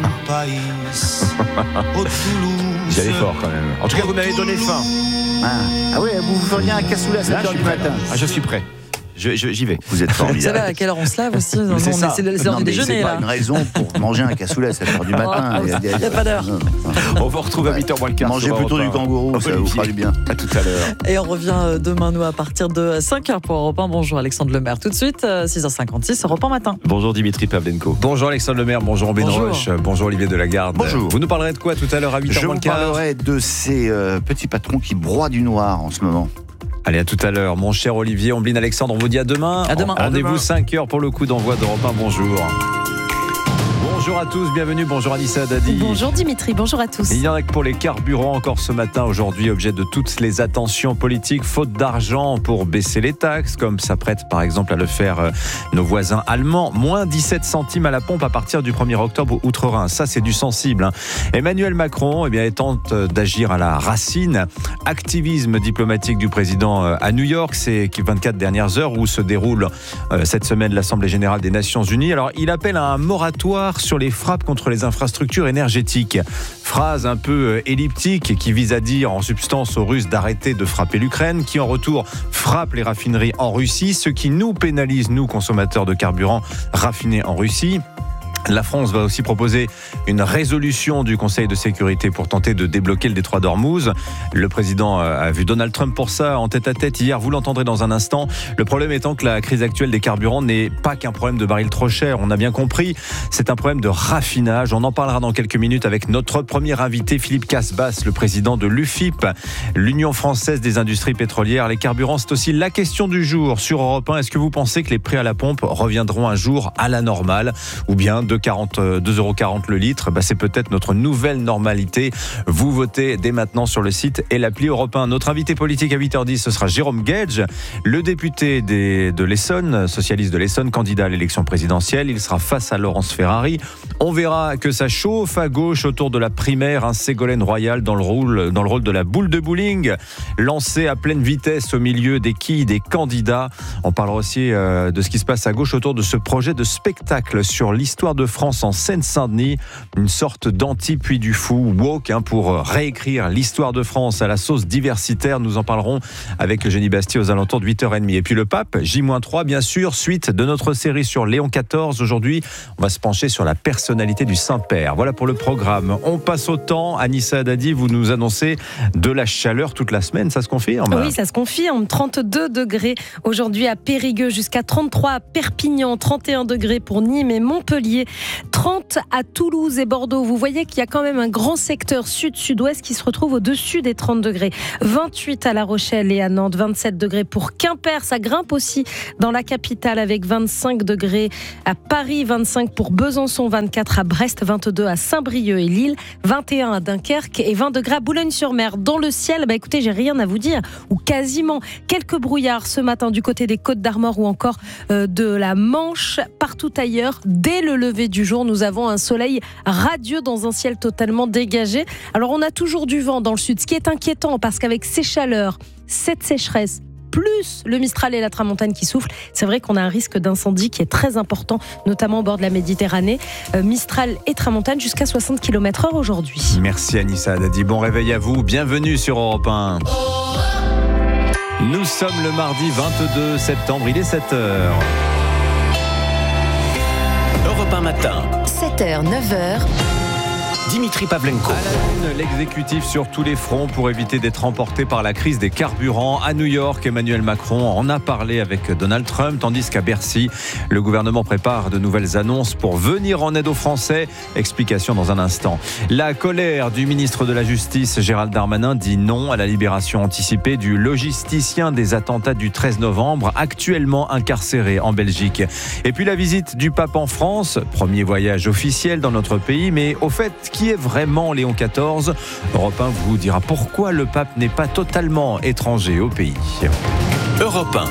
J'y allais fort quand même. En tout cas, vous m'avez donné faim. Ah oui, vous feriez un cassoulet à 7h du matin. Je suis prêt. J'y vais. Vous êtes formidable. Vous savez à quelle heure on se lave aussi? C'est l'heure du déjeuner. C'est pas une raison pour manger un cassoulet à 7h du matin. Il n'y a pas d'heure. On vous retrouve à 8h moins le quart. Mangez plutôt du kangourou, ça vous fera du bien. À tout à l'heure. Et on revient demain, nous, à partir de 5h pour Europe 1. Bonjour Alexandre Lemaire. Tout de suite, 6h56, Europe 1 matin. Bonjour Dimitri Pavlenko. Bonjour Alexandre Lemaire. Bonjour Ben Roche. Bonjour Olivier Delagarde. Bonjour. Vous nous parlerez de quoi tout à l'heure à 8h moins le quart? Je vous parlerai de ces petits patrons qui broient du noir en ce moment. Allez, à tout à l'heure, mon cher Olivier, Omblin Alexandre, on vous dit à demain. À demain. Rendez-vous 5h pour le coup d'envoi d'Europe 1. Bonjour. Bonjour à tous, bienvenue, bonjour Anissa Dadi. Bonjour Dimitri, bonjour à tous. Il y en a que pour les carburants encore ce matin, aujourd'hui, objet de toutes les attentions politiques, faute d'argent pour baisser les taxes, comme s'apprête par exemple à le faire nos voisins allemands. Moins 17 centimes à la pompe à partir du 1er octobre outre-Rhin. Ça, c'est du sensible. Emmanuel Macron tente d'agir à la racine. Activisme diplomatique du président à New York, ces 24 dernières heures où se déroule cette semaine l'Assemblée générale des Nations Unies. Alors, il appelle à un moratoire sur les frappes contre les infrastructures énergétiques. Phrase un peu elliptique qui vise à dire en substance aux Russes d'arrêter de frapper l'Ukraine, qui en retour frappe les raffineries en Russie, ce qui nous pénalise, nous consommateurs de carburant raffinés en Russie. La France va aussi proposer une résolution du Conseil de sécurité pour tenter de débloquer le détroit d'Ormuz. Le président a vu Donald Trump pour ça en tête-à-tête hier. Vous l'entendrez dans un instant. Le problème étant que la crise actuelle des carburants n'est pas qu'un problème de baril trop cher. On a bien compris, c'est un problème de raffinage. On en parlera dans quelques minutes avec notre premier invité, Philippe Casbas, le président de l'UFIP, l'Union française des industries pétrolières. Les carburants, c'est aussi la question du jour sur Europe 1. Est-ce que vous pensez que les prix à la pompe reviendront un jour à la normale ou bien 2,40 € le litre, c'est peut-être notre nouvelle normalité. Vous votez dès maintenant sur le site et l'appli Europe 1. Notre invité politique à 8h10, ce sera Jérôme Gage, le député de l'Essonne, socialiste de l'Essonne, candidat à l'élection présidentielle. Il sera face à Laurence Ferrari. On verra que ça chauffe à gauche autour de la primaire, un Ségolène Royal dans le rôle de la boule de bowling, lancée à pleine vitesse au milieu des quilles des candidats. On parlera aussi de ce qui se passe à gauche autour de ce projet de spectacle sur l'histoire de France en Seine-Saint-Denis, une sorte d'anti-Puy du Fou woke pour réécrire l'histoire de France à la sauce diversitaire. Nous en parlerons avec Eugénie Bastier aux alentours de 8h30. Et puis le pape, J-3 bien sûr, suite de notre série sur Léon XIV. Aujourd'hui, on va se pencher sur la personnalité du Saint-Père. Voilà pour le programme. On passe au temps. Anissa Dadi, vous nous annoncez de la chaleur toute la semaine, ça se confirme? Oui, ça se confirme. 32 degrés aujourd'hui à Périgueux, jusqu'à 33 à Perpignan, 31 degrés pour Nîmes et Montpellier, 30 à Toulouse et Bordeaux. Vous voyez qu'il y a quand même un grand secteur sud-sud-ouest qui se retrouve au-dessus des 30 degrés. 28 à La Rochelle et à Nantes, 27 degrés pour Quimper. Ça grimpe aussi dans la capitale avec 25 degrés à Paris, 25 pour Besançon, 24 à Brest, 22 à Saint-Brieuc et Lille, 21 à Dunkerque et 20 degrés à Boulogne-sur-Mer. Dans le ciel, écoutez, j'ai rien à vous dire, ou quasiment. Quelques brouillards ce matin du côté des Côtes-d'Armor ou encore de la Manche. Partout ailleurs, dès le lever du jour, nous avons un soleil radieux dans un ciel totalement dégagé. Alors on a toujours du vent dans le sud, ce qui est inquiétant parce qu'avec ces chaleurs, cette sécheresse, plus le Mistral et la Tramontane qui soufflent, c'est vrai qu'on a un risque d'incendie qui est très important, notamment au bord de la Méditerranée. Mistral et Tramontane jusqu'à 60 km/h aujourd'hui. Merci Anissa Dadi, bon réveil à vous, bienvenue sur Europe 1. Nous sommes le mardi 22 septembre, il est 7h. Europe 1 matin. 7h, 9h. Dimitri Pavlenko. À la une, l'exécutif sur tous les fronts pour éviter d'être emporté par la crise des carburants. À New York, Emmanuel Macron en a parlé avec Donald Trump, tandis qu'à Bercy, le gouvernement prépare de nouvelles annonces pour venir en aide aux Français. Explication dans un instant. La colère du ministre de la Justice, Gérald Darmanin, dit non à la libération anticipée du logisticien des attentats du 13 novembre, actuellement incarcéré en Belgique. Et puis la visite du pape en France, premier voyage officiel dans notre pays, mais au fait, qui est vraiment Léon XIV ? Europe 1 vous dira pourquoi le pape n'est pas totalement étranger au pays. Europe 1.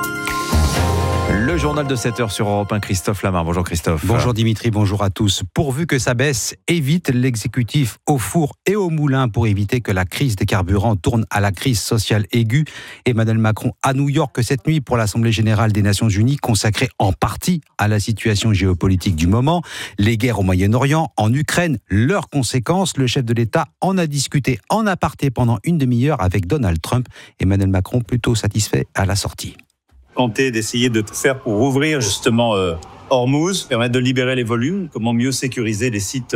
Le journal de 7h sur Europe 1, Christophe Lamar. Bonjour Christophe. Bonjour Dimitri, bonjour à tous. Pourvu que ça baisse, évite l'exécutif au four et au moulin pour éviter que la crise des carburants tourne à la crise sociale aiguë. Emmanuel Macron à New York cette nuit pour l'Assemblée générale des Nations Unies, consacrée en partie à la situation géopolitique du moment. Les guerres au Moyen-Orient, en Ukraine, leurs conséquences. Le chef de l'État en a discuté en aparté pendant une demi-heure avec Donald Trump. Emmanuel Macron plutôt satisfait à la sortie. Tenter d'essayer de tout faire pour ouvrir justement Hormuz, permettre de libérer les volumes, comment mieux sécuriser les sites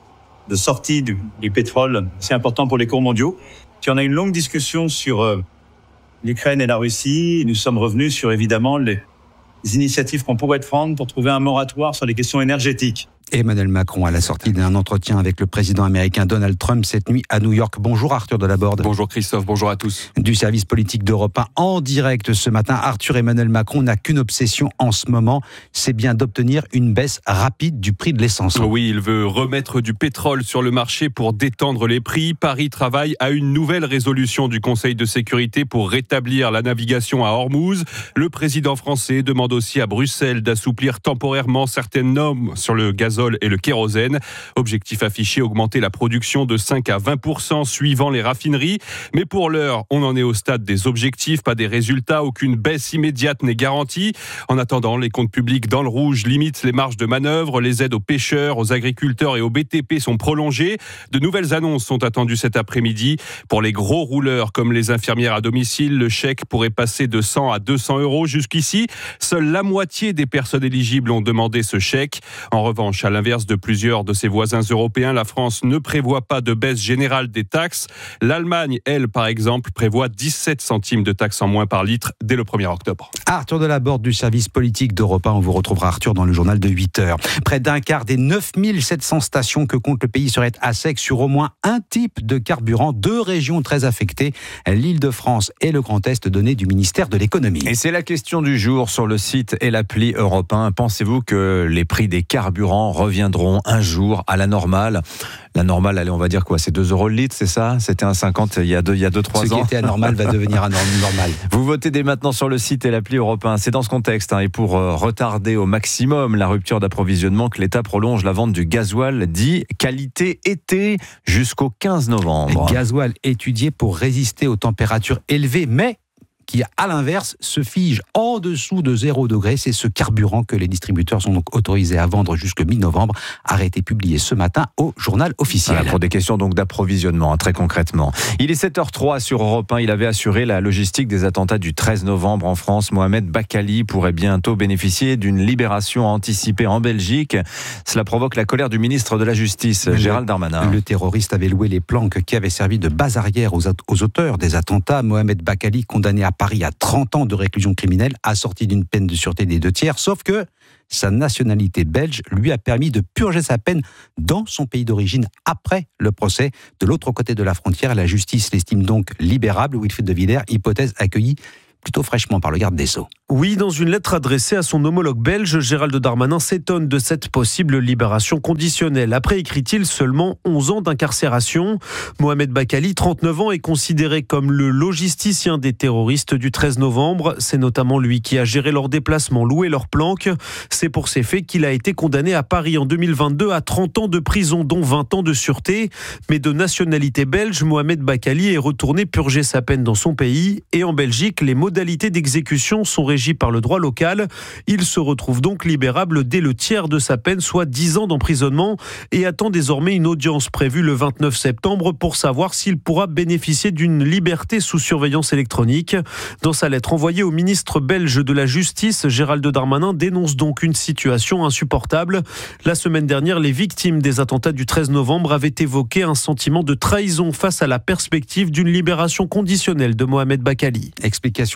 de sortie du pétrole, c'est important pour les cours mondiaux. Puis on a une longue discussion sur l'Ukraine et la Russie. Nous sommes revenus sur évidemment les initiatives qu'on pourrait prendre pour trouver un moratoire sur les questions énergétiques. Emmanuel Macron à la sortie d'un entretien avec le président américain Donald Trump cette nuit à New York. Bonjour Arthur Delaborde. Bonjour Christophe, bonjour à tous. Du service politique d'Europe 1 en direct ce matin. Arthur, Emmanuel Macron n'a qu'une obsession en ce moment, c'est bien d'obtenir une baisse rapide du prix de l'essence. Oui, il veut remettre du pétrole sur le marché pour détendre les prix. Paris travaille à une nouvelle résolution du Conseil de sécurité pour rétablir la navigation à Hormuz. Le président français demande aussi à Bruxelles d'assouplir temporairement certaines normes sur le gazole et le kérosène. Objectif affiché, augmenter la production de 5 à 20% suivant les raffineries. Mais pour l'heure, on en est au stade des objectifs, pas des résultats. Aucune baisse immédiate n'est garantie. En attendant, les comptes publics dans le rouge limitent les marges de manœuvre. Les aides aux pêcheurs, aux agriculteurs et aux BTP sont prolongées. De nouvelles annonces sont attendues cet après-midi. Pour les gros rouleurs comme les infirmières à domicile, le chèque pourrait passer de 100 à 200 euros. Jusqu'ici, seule la moitié des personnes éligibles ont demandé ce chèque. En revanche, à l'inverse de plusieurs de ses voisins européens, la France ne prévoit pas de baisse générale des taxes. L'Allemagne, elle, par exemple, prévoit 17 centimes de taxes en moins par litre dès le 1er octobre. Arthur Delaborde du service politique d'Europe 1. On vous retrouvera Arthur dans le journal de 8h. Près d'un quart des 9700 stations que compte le pays seraient à sec sur au moins un type de carburant. 2 régions très affectées, l'Île-de-France et le Grand Est, données du ministère de l'économie. Et c'est la question du jour sur le site et l'appli Europe 1. Pensez-vous que les prix des carburants reviendront un jour à la normale? La normale, allez, on va dire quoi? C'est 2 euros le litre, c'est ça? C'était 1,50 il y a 2-3 ans. Ce qui était anormal va devenir normal. Vous votez dès maintenant sur le site et l'appli Europe 1. C'est dans ce contexte, et pour retarder au maximum la rupture d'approvisionnement, que l'État prolonge la vente du gasoil dit qualité été jusqu'au 15 novembre. Gasoil étudié pour résister aux températures élevées, mais qui, à l'inverse, se fige en dessous de 0 degré. C'est ce carburant que les distributeurs sont donc autorisés à vendre jusqu'au mi-novembre. Arrêté publié ce matin au journal officiel. Voilà, pour des questions donc d'approvisionnement, très concrètement. Il est 7h03 sur Europe 1. Il avait assuré la logistique des attentats du 13 novembre en France. Mohamed Bakkali pourrait bientôt bénéficier d'une libération anticipée en Belgique. Cela provoque la colère du ministre de la Justice, Gérald Darmanin. Le terroriste avait loué les planques qui avaient servi de base arrière aux auteurs des attentats. Mohamed Bakkali, condamné à Paris à 30 ans de réclusion criminelle, assorti d'une peine de sûreté des 2/3, sauf que sa nationalité belge lui a permis de purger sa peine dans son pays d'origine après le procès. De l'autre côté de la frontière, la justice l'estime donc libérable. Wilfried de Villers, hypothèse accueillie plutôt fraîchement par le garde des Sceaux. Oui, dans une lettre adressée à son homologue belge, Gérald Darmanin s'étonne de cette possible libération conditionnelle. Après, écrit-il, seulement 11 ans d'incarcération. Mohamed Bakkali, 39 ans, est considéré comme le logisticien des terroristes du 13 novembre. C'est notamment lui qui a géré leurs déplacements, loué leurs planques. C'est pour ces faits qu'il a été condamné à Paris en 2022 à 30 ans de prison, dont 20 ans de sûreté. Mais de nationalité belge, Mohamed Bakkali est retourné purger sa peine dans son pays. Et en Belgique, les modalités d'exécution sont régies par le droit local. Il se retrouve donc libérable dès le tiers de sa peine, soit 10 ans d'emprisonnement, et attend désormais une audience prévue le 29 septembre pour savoir s'il pourra bénéficier d'une liberté sous surveillance électronique. Dans sa lettre envoyée au ministre belge de la Justice, Gérald Darmanin dénonce donc une situation insupportable. La semaine dernière, les victimes des attentats du 13 novembre avaient évoqué un sentiment de trahison face à la perspective d'une libération conditionnelle de Mohamed Bakkali. Explication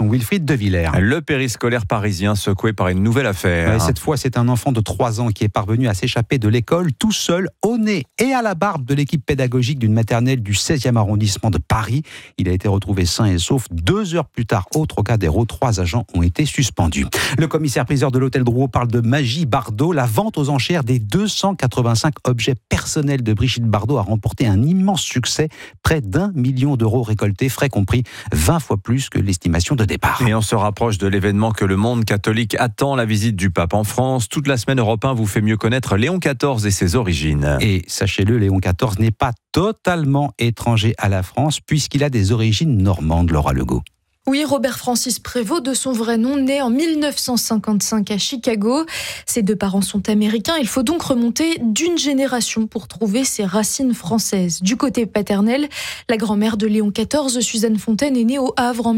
Wilfried de Villers. Le périscolaire parisien secoué par une nouvelle affaire. Ouais, cette fois, c'est un enfant de 3 ans qui est parvenu à s'échapper de l'école tout seul, au nez et à la barbe de l'équipe pédagogique d'une maternelle du 16e arrondissement de Paris. Il a été retrouvé sain et sauf. 2 heures plus tard, au Trocadéro, 3 agents ont été suspendus. Le commissaire-priseur de l'hôtel Drouot parle de magie Bardot. La vente aux enchères des 285 objets personnels de Brigitte Bardot a remporté un immense succès. Près d'1 million d'euros récoltés, frais compris, 20 fois plus que l'estimation de départ. Et on se rapproche de l'événement que le monde catholique attend, la visite du pape en France. Toute la semaine, Europe 1 vous fait mieux connaître Léon XIV et ses origines. Et sachez-le, Léon XIV n'est pas totalement étranger à la France puisqu'il a des origines normandes, Laura Legault. Oui, Robert Francis Prévost, de son vrai nom, né en 1955 à Chicago. Ses 2 parents sont américains. Il faut donc remonter d'une génération pour trouver ses racines françaises. Du côté paternel, la grand-mère de Léon XIV, Suzanne Fontaine, est née au Havre en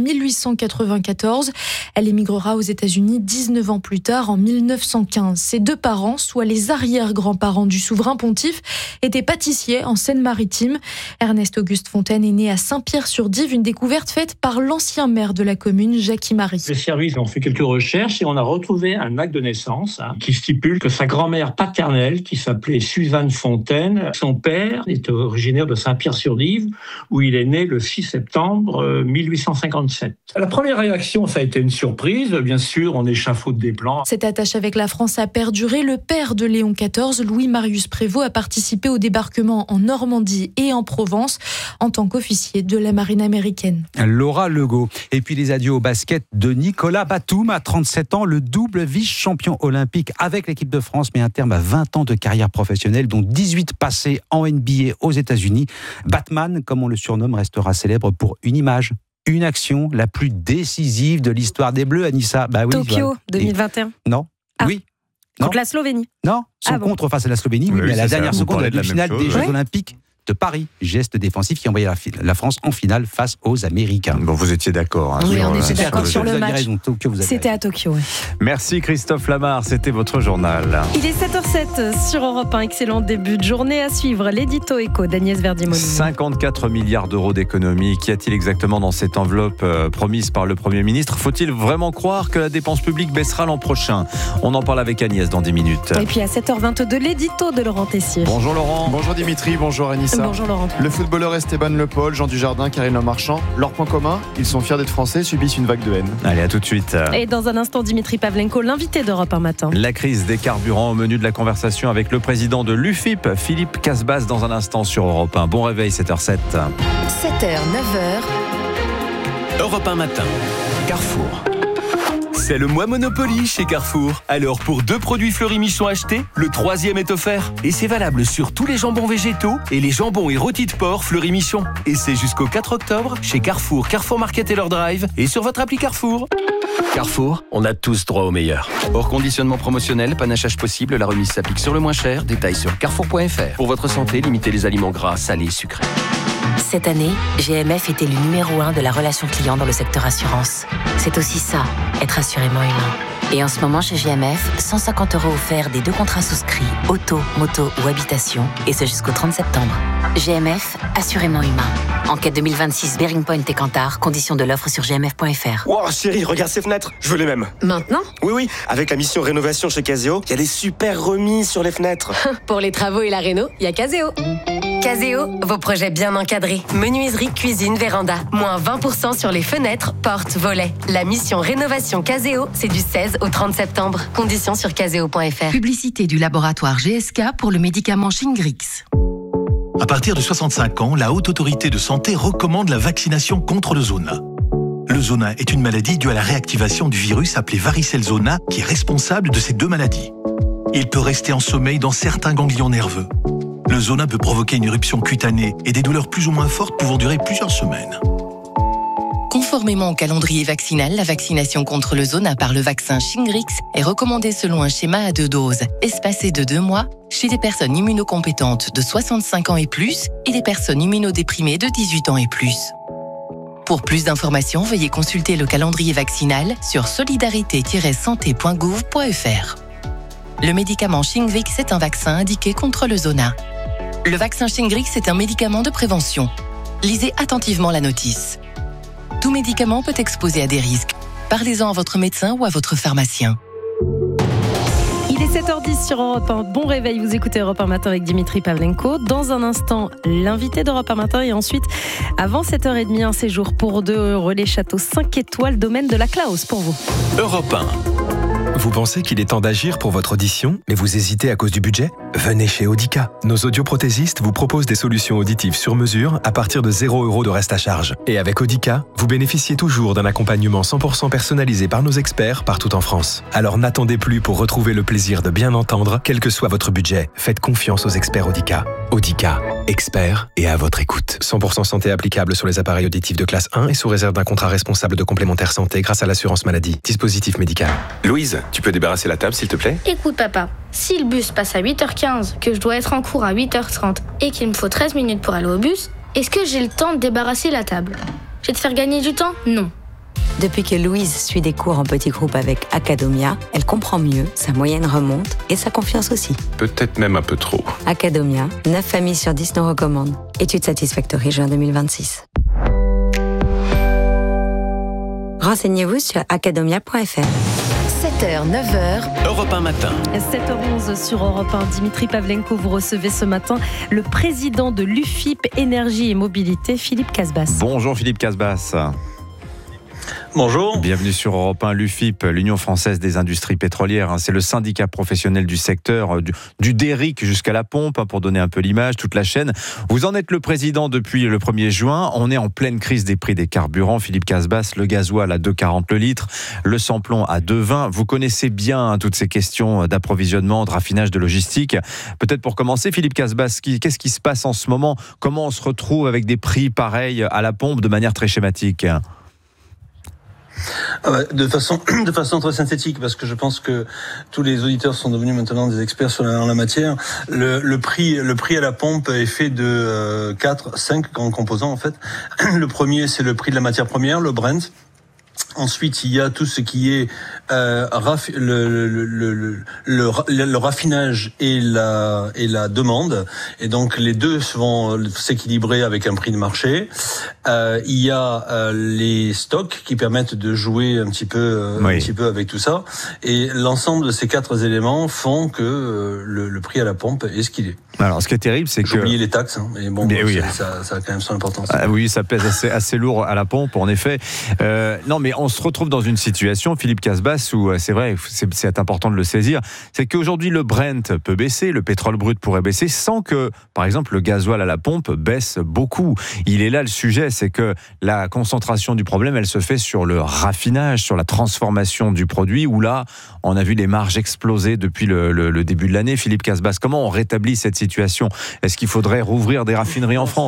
1894. Elle émigrera aux États-Unis 19 ans plus tard, en 1915. Ses 2 parents, soit les arrière-grands-parents du souverain pontife, étaient pâtissiers en Seine-Maritime. Ernest-Auguste Fontaine est né à Saint-Pierre-sur-Dive, une découverte faite par l'ancien maire de la commune, Jacques Marie. Les services ont fait quelques recherches et on a retrouvé un acte de naissance qui stipule que sa grand-mère paternelle, qui s'appelait Suzanne Fontaine, son père est originaire de Saint-Pierre-sur-Dive, où il est né le 6 septembre 1857. La première réaction, ça a été une surprise. Bien sûr, on échafaude des plans. Cette attache avec la France a perduré. Le père de Léon XIV, Louis-Marius Prévost, a participé au débarquement en Normandie et en Provence en tant qu'officier de la marine américaine. Laura Legault. Et puis les adieux au basket de Nicolas Batum, à 37 ans, le double vice-champion olympique avec l'équipe de France, met un terme à 20 ans de carrière professionnelle, dont 18 passés en NBA aux États-Unis. Batman, comme on le surnomme, restera célèbre pour une image, une action, la plus décisive de l'histoire des Bleus, Anissa. Bah oui, Tokyo, voilà. 2021. Non. Ah. Oui. Non. Contre la Slovénie. Non, son contre face à la Slovénie, oui, mais à la dernière seconde de la finale des Jeux Olympiques de Paris. Geste défensif qui envoyait la France en finale face aux Américains. Bon, vous étiez d'accord. Hein, oui, on était d'accord sur le match. Raison, c'était à Tokyo. Oui. Merci Christophe Lamar, c'était votre journal. Il est 7h07 sur Europe 1. Excellent début de journée à suivre. L'édito éco d'Agnès Verdier-Molinier. 54 milliards d'euros d'économies. Qu'y a-t-il exactement dans cette enveloppe promise par le Premier ministre ? Faut-il vraiment croire que la dépense publique baissera l'an prochain ? On en parle avec Agnès dans 10 minutes. Et puis à 7h22, l'édito de Laurent Tessier. Bonjour Laurent. Bonjour Dimitri, bonjour Anissa. Bonjour Laurent. Le footballeur Esteban Le Paul, Jean Dujardin, Karine Le Marchand, leur point commun, ils sont fiers d'être français, subissent une vague de haine. Allez, à tout de suite. Et dans un instant, Dimitri Pavlenko, l'invité d'Europe 1 matin. La crise des carburants au menu de la conversation avec le président de l'UFIP, Philippe Casbas, dans un instant sur Europe 1. Bon réveil, 7h07. 7h, 9h. Europe 1 matin. Carrefour. C'est le mois Monopoly chez Carrefour. Alors pour 2 produits Fleury-Michon achetés, le 3e est offert. Et c'est valable sur tous les jambons végétaux et les jambons et rôtis de porc Fleury-Michon. Et c'est jusqu'au 4 octobre chez Carrefour, Carrefour Market et leur drive et sur votre appli Carrefour. Carrefour, on a tous droit au meilleur. Hors conditionnement promotionnel, panachage possible, la remise s'applique sur le moins cher. Détails sur carrefour.fr. Pour votre santé, limitez les aliments gras, salés, sucrés. Cette année, GMF est élu numéro 1 de la relation client dans le secteur assurance. C'est aussi ça, être assurément humain. Et en ce moment, chez GMF, 150 € offerts des 2 contrats souscrits, auto, moto ou habitation, et ce jusqu'au 30 septembre. GMF, assurément humain. Enquête 2026, Bearing Point et Kantar, conditions de l'offre sur gmf.fr. Wow, chérie, regarde ces fenêtres, je veux les mêmes. Maintenant ? Oui, avec la mission rénovation chez Caseo, il y a des super remises sur les fenêtres. Pour les travaux et la réno, il y a Caseo. Caseo, vos projets bien encadrés. Menuiserie, cuisine, véranda. Moins 20% sur les fenêtres, portes, volets. La mission rénovation Caseo, c'est du 16 au 30 septembre. Conditions sur caseo.fr. Publicité du laboratoire GSK pour le médicament Shingrix. À partir de 65 ans, la Haute Autorité de Santé recommande la vaccination contre le zona. Le zona est une maladie due à la réactivation du virus appelé varicelle zona qui est responsable de ces 2 maladies. Il peut rester en sommeil dans certains ganglions nerveux. Le zona peut provoquer une éruption cutanée et des douleurs plus ou moins fortes pouvant durer plusieurs semaines. Conformément au calendrier vaccinal, la vaccination contre le zona par le vaccin Shingrix est recommandée selon un schéma à 2 doses, espacé de 2 mois, chez des personnes immunocompétentes de 65 ans et plus et des personnes immunodéprimées de 18 ans et plus. Pour plus d'informations, veuillez consulter le calendrier vaccinal sur solidarité-santé.gouv.fr. Le médicament Shingrix est un vaccin indiqué contre le zona. Le vaccin Shingrix est un médicament de prévention. Lisez attentivement la notice. Tout médicament peut exposer à des risques. Parlez-en à votre médecin ou à votre pharmacien. Il est 7h10 sur Europe 1. Bon réveil, vous écoutez Europe 1 Matin avec Dimitri Pavlenko. Dans un instant, l'invité d'Europe 1 Matin. Et ensuite, avant 7h30, un séjour pour 2 au relais château 5 étoiles, domaine de la Klaus pour vous. Europe 1. Vous pensez qu'il est temps d'agir pour votre audition, mais vous hésitez à cause du budget ? Venez chez Audica. Nos audioprothésistes vous proposent des solutions auditives sur mesure à partir de 0 € de reste à charge. Et avec Audica, vous bénéficiez toujours d'un accompagnement 100% personnalisé par nos experts partout en France. Alors n'attendez plus pour retrouver le plaisir de bien entendre, quel que soit votre budget. Faites confiance aux experts Audica. Audica, experts et à votre écoute. 100% santé applicable sur les appareils auditifs de classe 1 et sous réserve d'un contrat responsable de complémentaire santé grâce à l'assurance maladie. Dispositif médical. Louise, tu peux débarrasser la table s'il te plaît ? Écoute papa, si le bus passe à 8h15, que je dois être en cours à 8h30 et qu'il me faut 13 minutes pour aller au bus, est-ce que j'ai le temps de débarrasser la table ? Je vais te faire gagner du temps ? Non. Depuis que Louise suit des cours en petits groupes avec Academia, elle comprend mieux, sa moyenne remonte et sa confiance aussi. Peut-être même un peu trop. Academia, 9 familles sur 10 nous recommandent. Étude Satisfactory juin 2026. Renseignez-vous sur academia.fr. 7h, 9h. Europe 1 Matin. 7h11 sur Europe 1. Dimitri Pavlenko, vous recevez ce matin le président de l'UFIP Énergie et Mobilité, Philippe Casbas. Bonjour Philippe Casbas. Bonjour. Bienvenue sur Europe 1. L'UFIP, l'Union française des industries pétrolières, c'est le syndicat professionnel du secteur, du derrick jusqu'à la pompe, pour donner un peu l'image, toute la chaîne. Vous en êtes le président depuis le 1er juin. On est en pleine crise des prix des carburants. Philippe Casbas, le gasoil à 2,40 le litre, le sans-plomb à 2,20. Vous connaissez bien toutes ces questions d'approvisionnement, de raffinage, de logistique. Peut-être pour commencer, Philippe Casbas, qu'est-ce qui se passe en ce moment ? Comment on se retrouve avec des prix pareils à la pompe de manière très schématique ? De façon très synthétique, parce que je pense que tous les auditeurs sont devenus maintenant des experts en la matière. Le prix à la pompe est fait de 5 grands composants en fait. Le premier, c'est le prix de la matière première, le Brent. Ensuite, il y a tout ce qui est le raffinage et la demande, et donc les deux vont s'équilibrer avec un prix de marché. Il y a les stocks qui permettent de jouer un petit peu avec tout ça, et l'ensemble de ces 4 éléments font que le prix à la pompe est ce qu'il est. Alors, ce qui est terrible, c'est que... J'ai oublié les taxes, mais bon, oui. ça a quand même son importance. Oui, ça pèse assez lourd à la pompe, en effet. Non, mais on se retrouve dans une situation, Philippe Casbas, où c'est vrai, c'est important de le saisir, c'est qu'aujourd'hui, le Brent peut baisser, le pétrole brut pourrait baisser, sans que, par exemple, le gasoil à la pompe baisse beaucoup. Il est là le sujet, c'est que la concentration du problème, elle se fait sur le raffinage, sur la transformation du produit, où là, on a vu les marges exploser depuis le début de l'année. Philippe Casbas, comment on rétablit cette situation ? Est-ce qu'il faudrait rouvrir des raffineries en France ?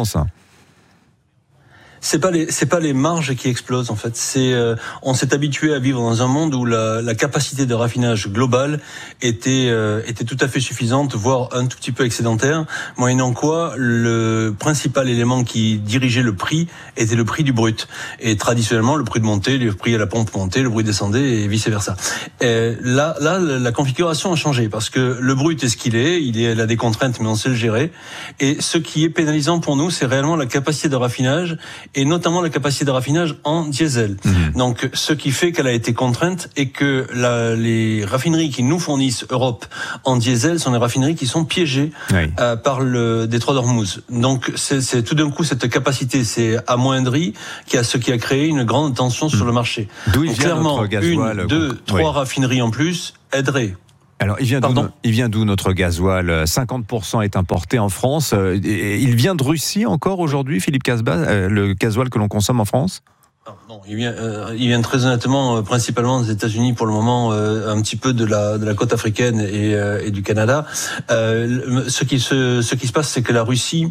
C'est pas les marges qui explosent en fait. On s'est habitué à vivre dans un monde où la capacité de raffinage globale était tout à fait suffisante, voire un tout petit peu excédentaire. Moyennant quoi, le principal élément qui dirigeait le prix était le prix du brut. Et traditionnellement, le prix de montée, le prix à la pompe montait, le prix descendait et vice versa. Là, la configuration a changé parce que le brut est ce qu'il est. Il a des contraintes, mais on sait le gérer. Et ce qui est pénalisant pour nous, c'est réellement la capacité de raffinage, et notamment la capacité de raffinage en diesel. Donc, ce qui fait qu'elle a été contrainte et que les raffineries qui nous fournissent Europe en diesel sont des raffineries qui sont piégées par le détroit d'Ormuz. Donc, c'est tout d'un coup cette capacité s'est amoindrie, ce qui a créé une grande tension sur le marché. D'où il Donc, vient clairement, notre gasoil, 1, 2, 3 raffineries en plus aideraient. Alors, il vient d'où notre gasoil ? 50% est importé en France. Il vient de Russie encore aujourd'hui, Philippe Casbas, le gasoil que l'on consomme en France ? Non, il vient très honnêtement principalement des États-Unis pour le moment, un petit peu de la côte africaine et du Canada. Ce qui se passe, c'est que la Russie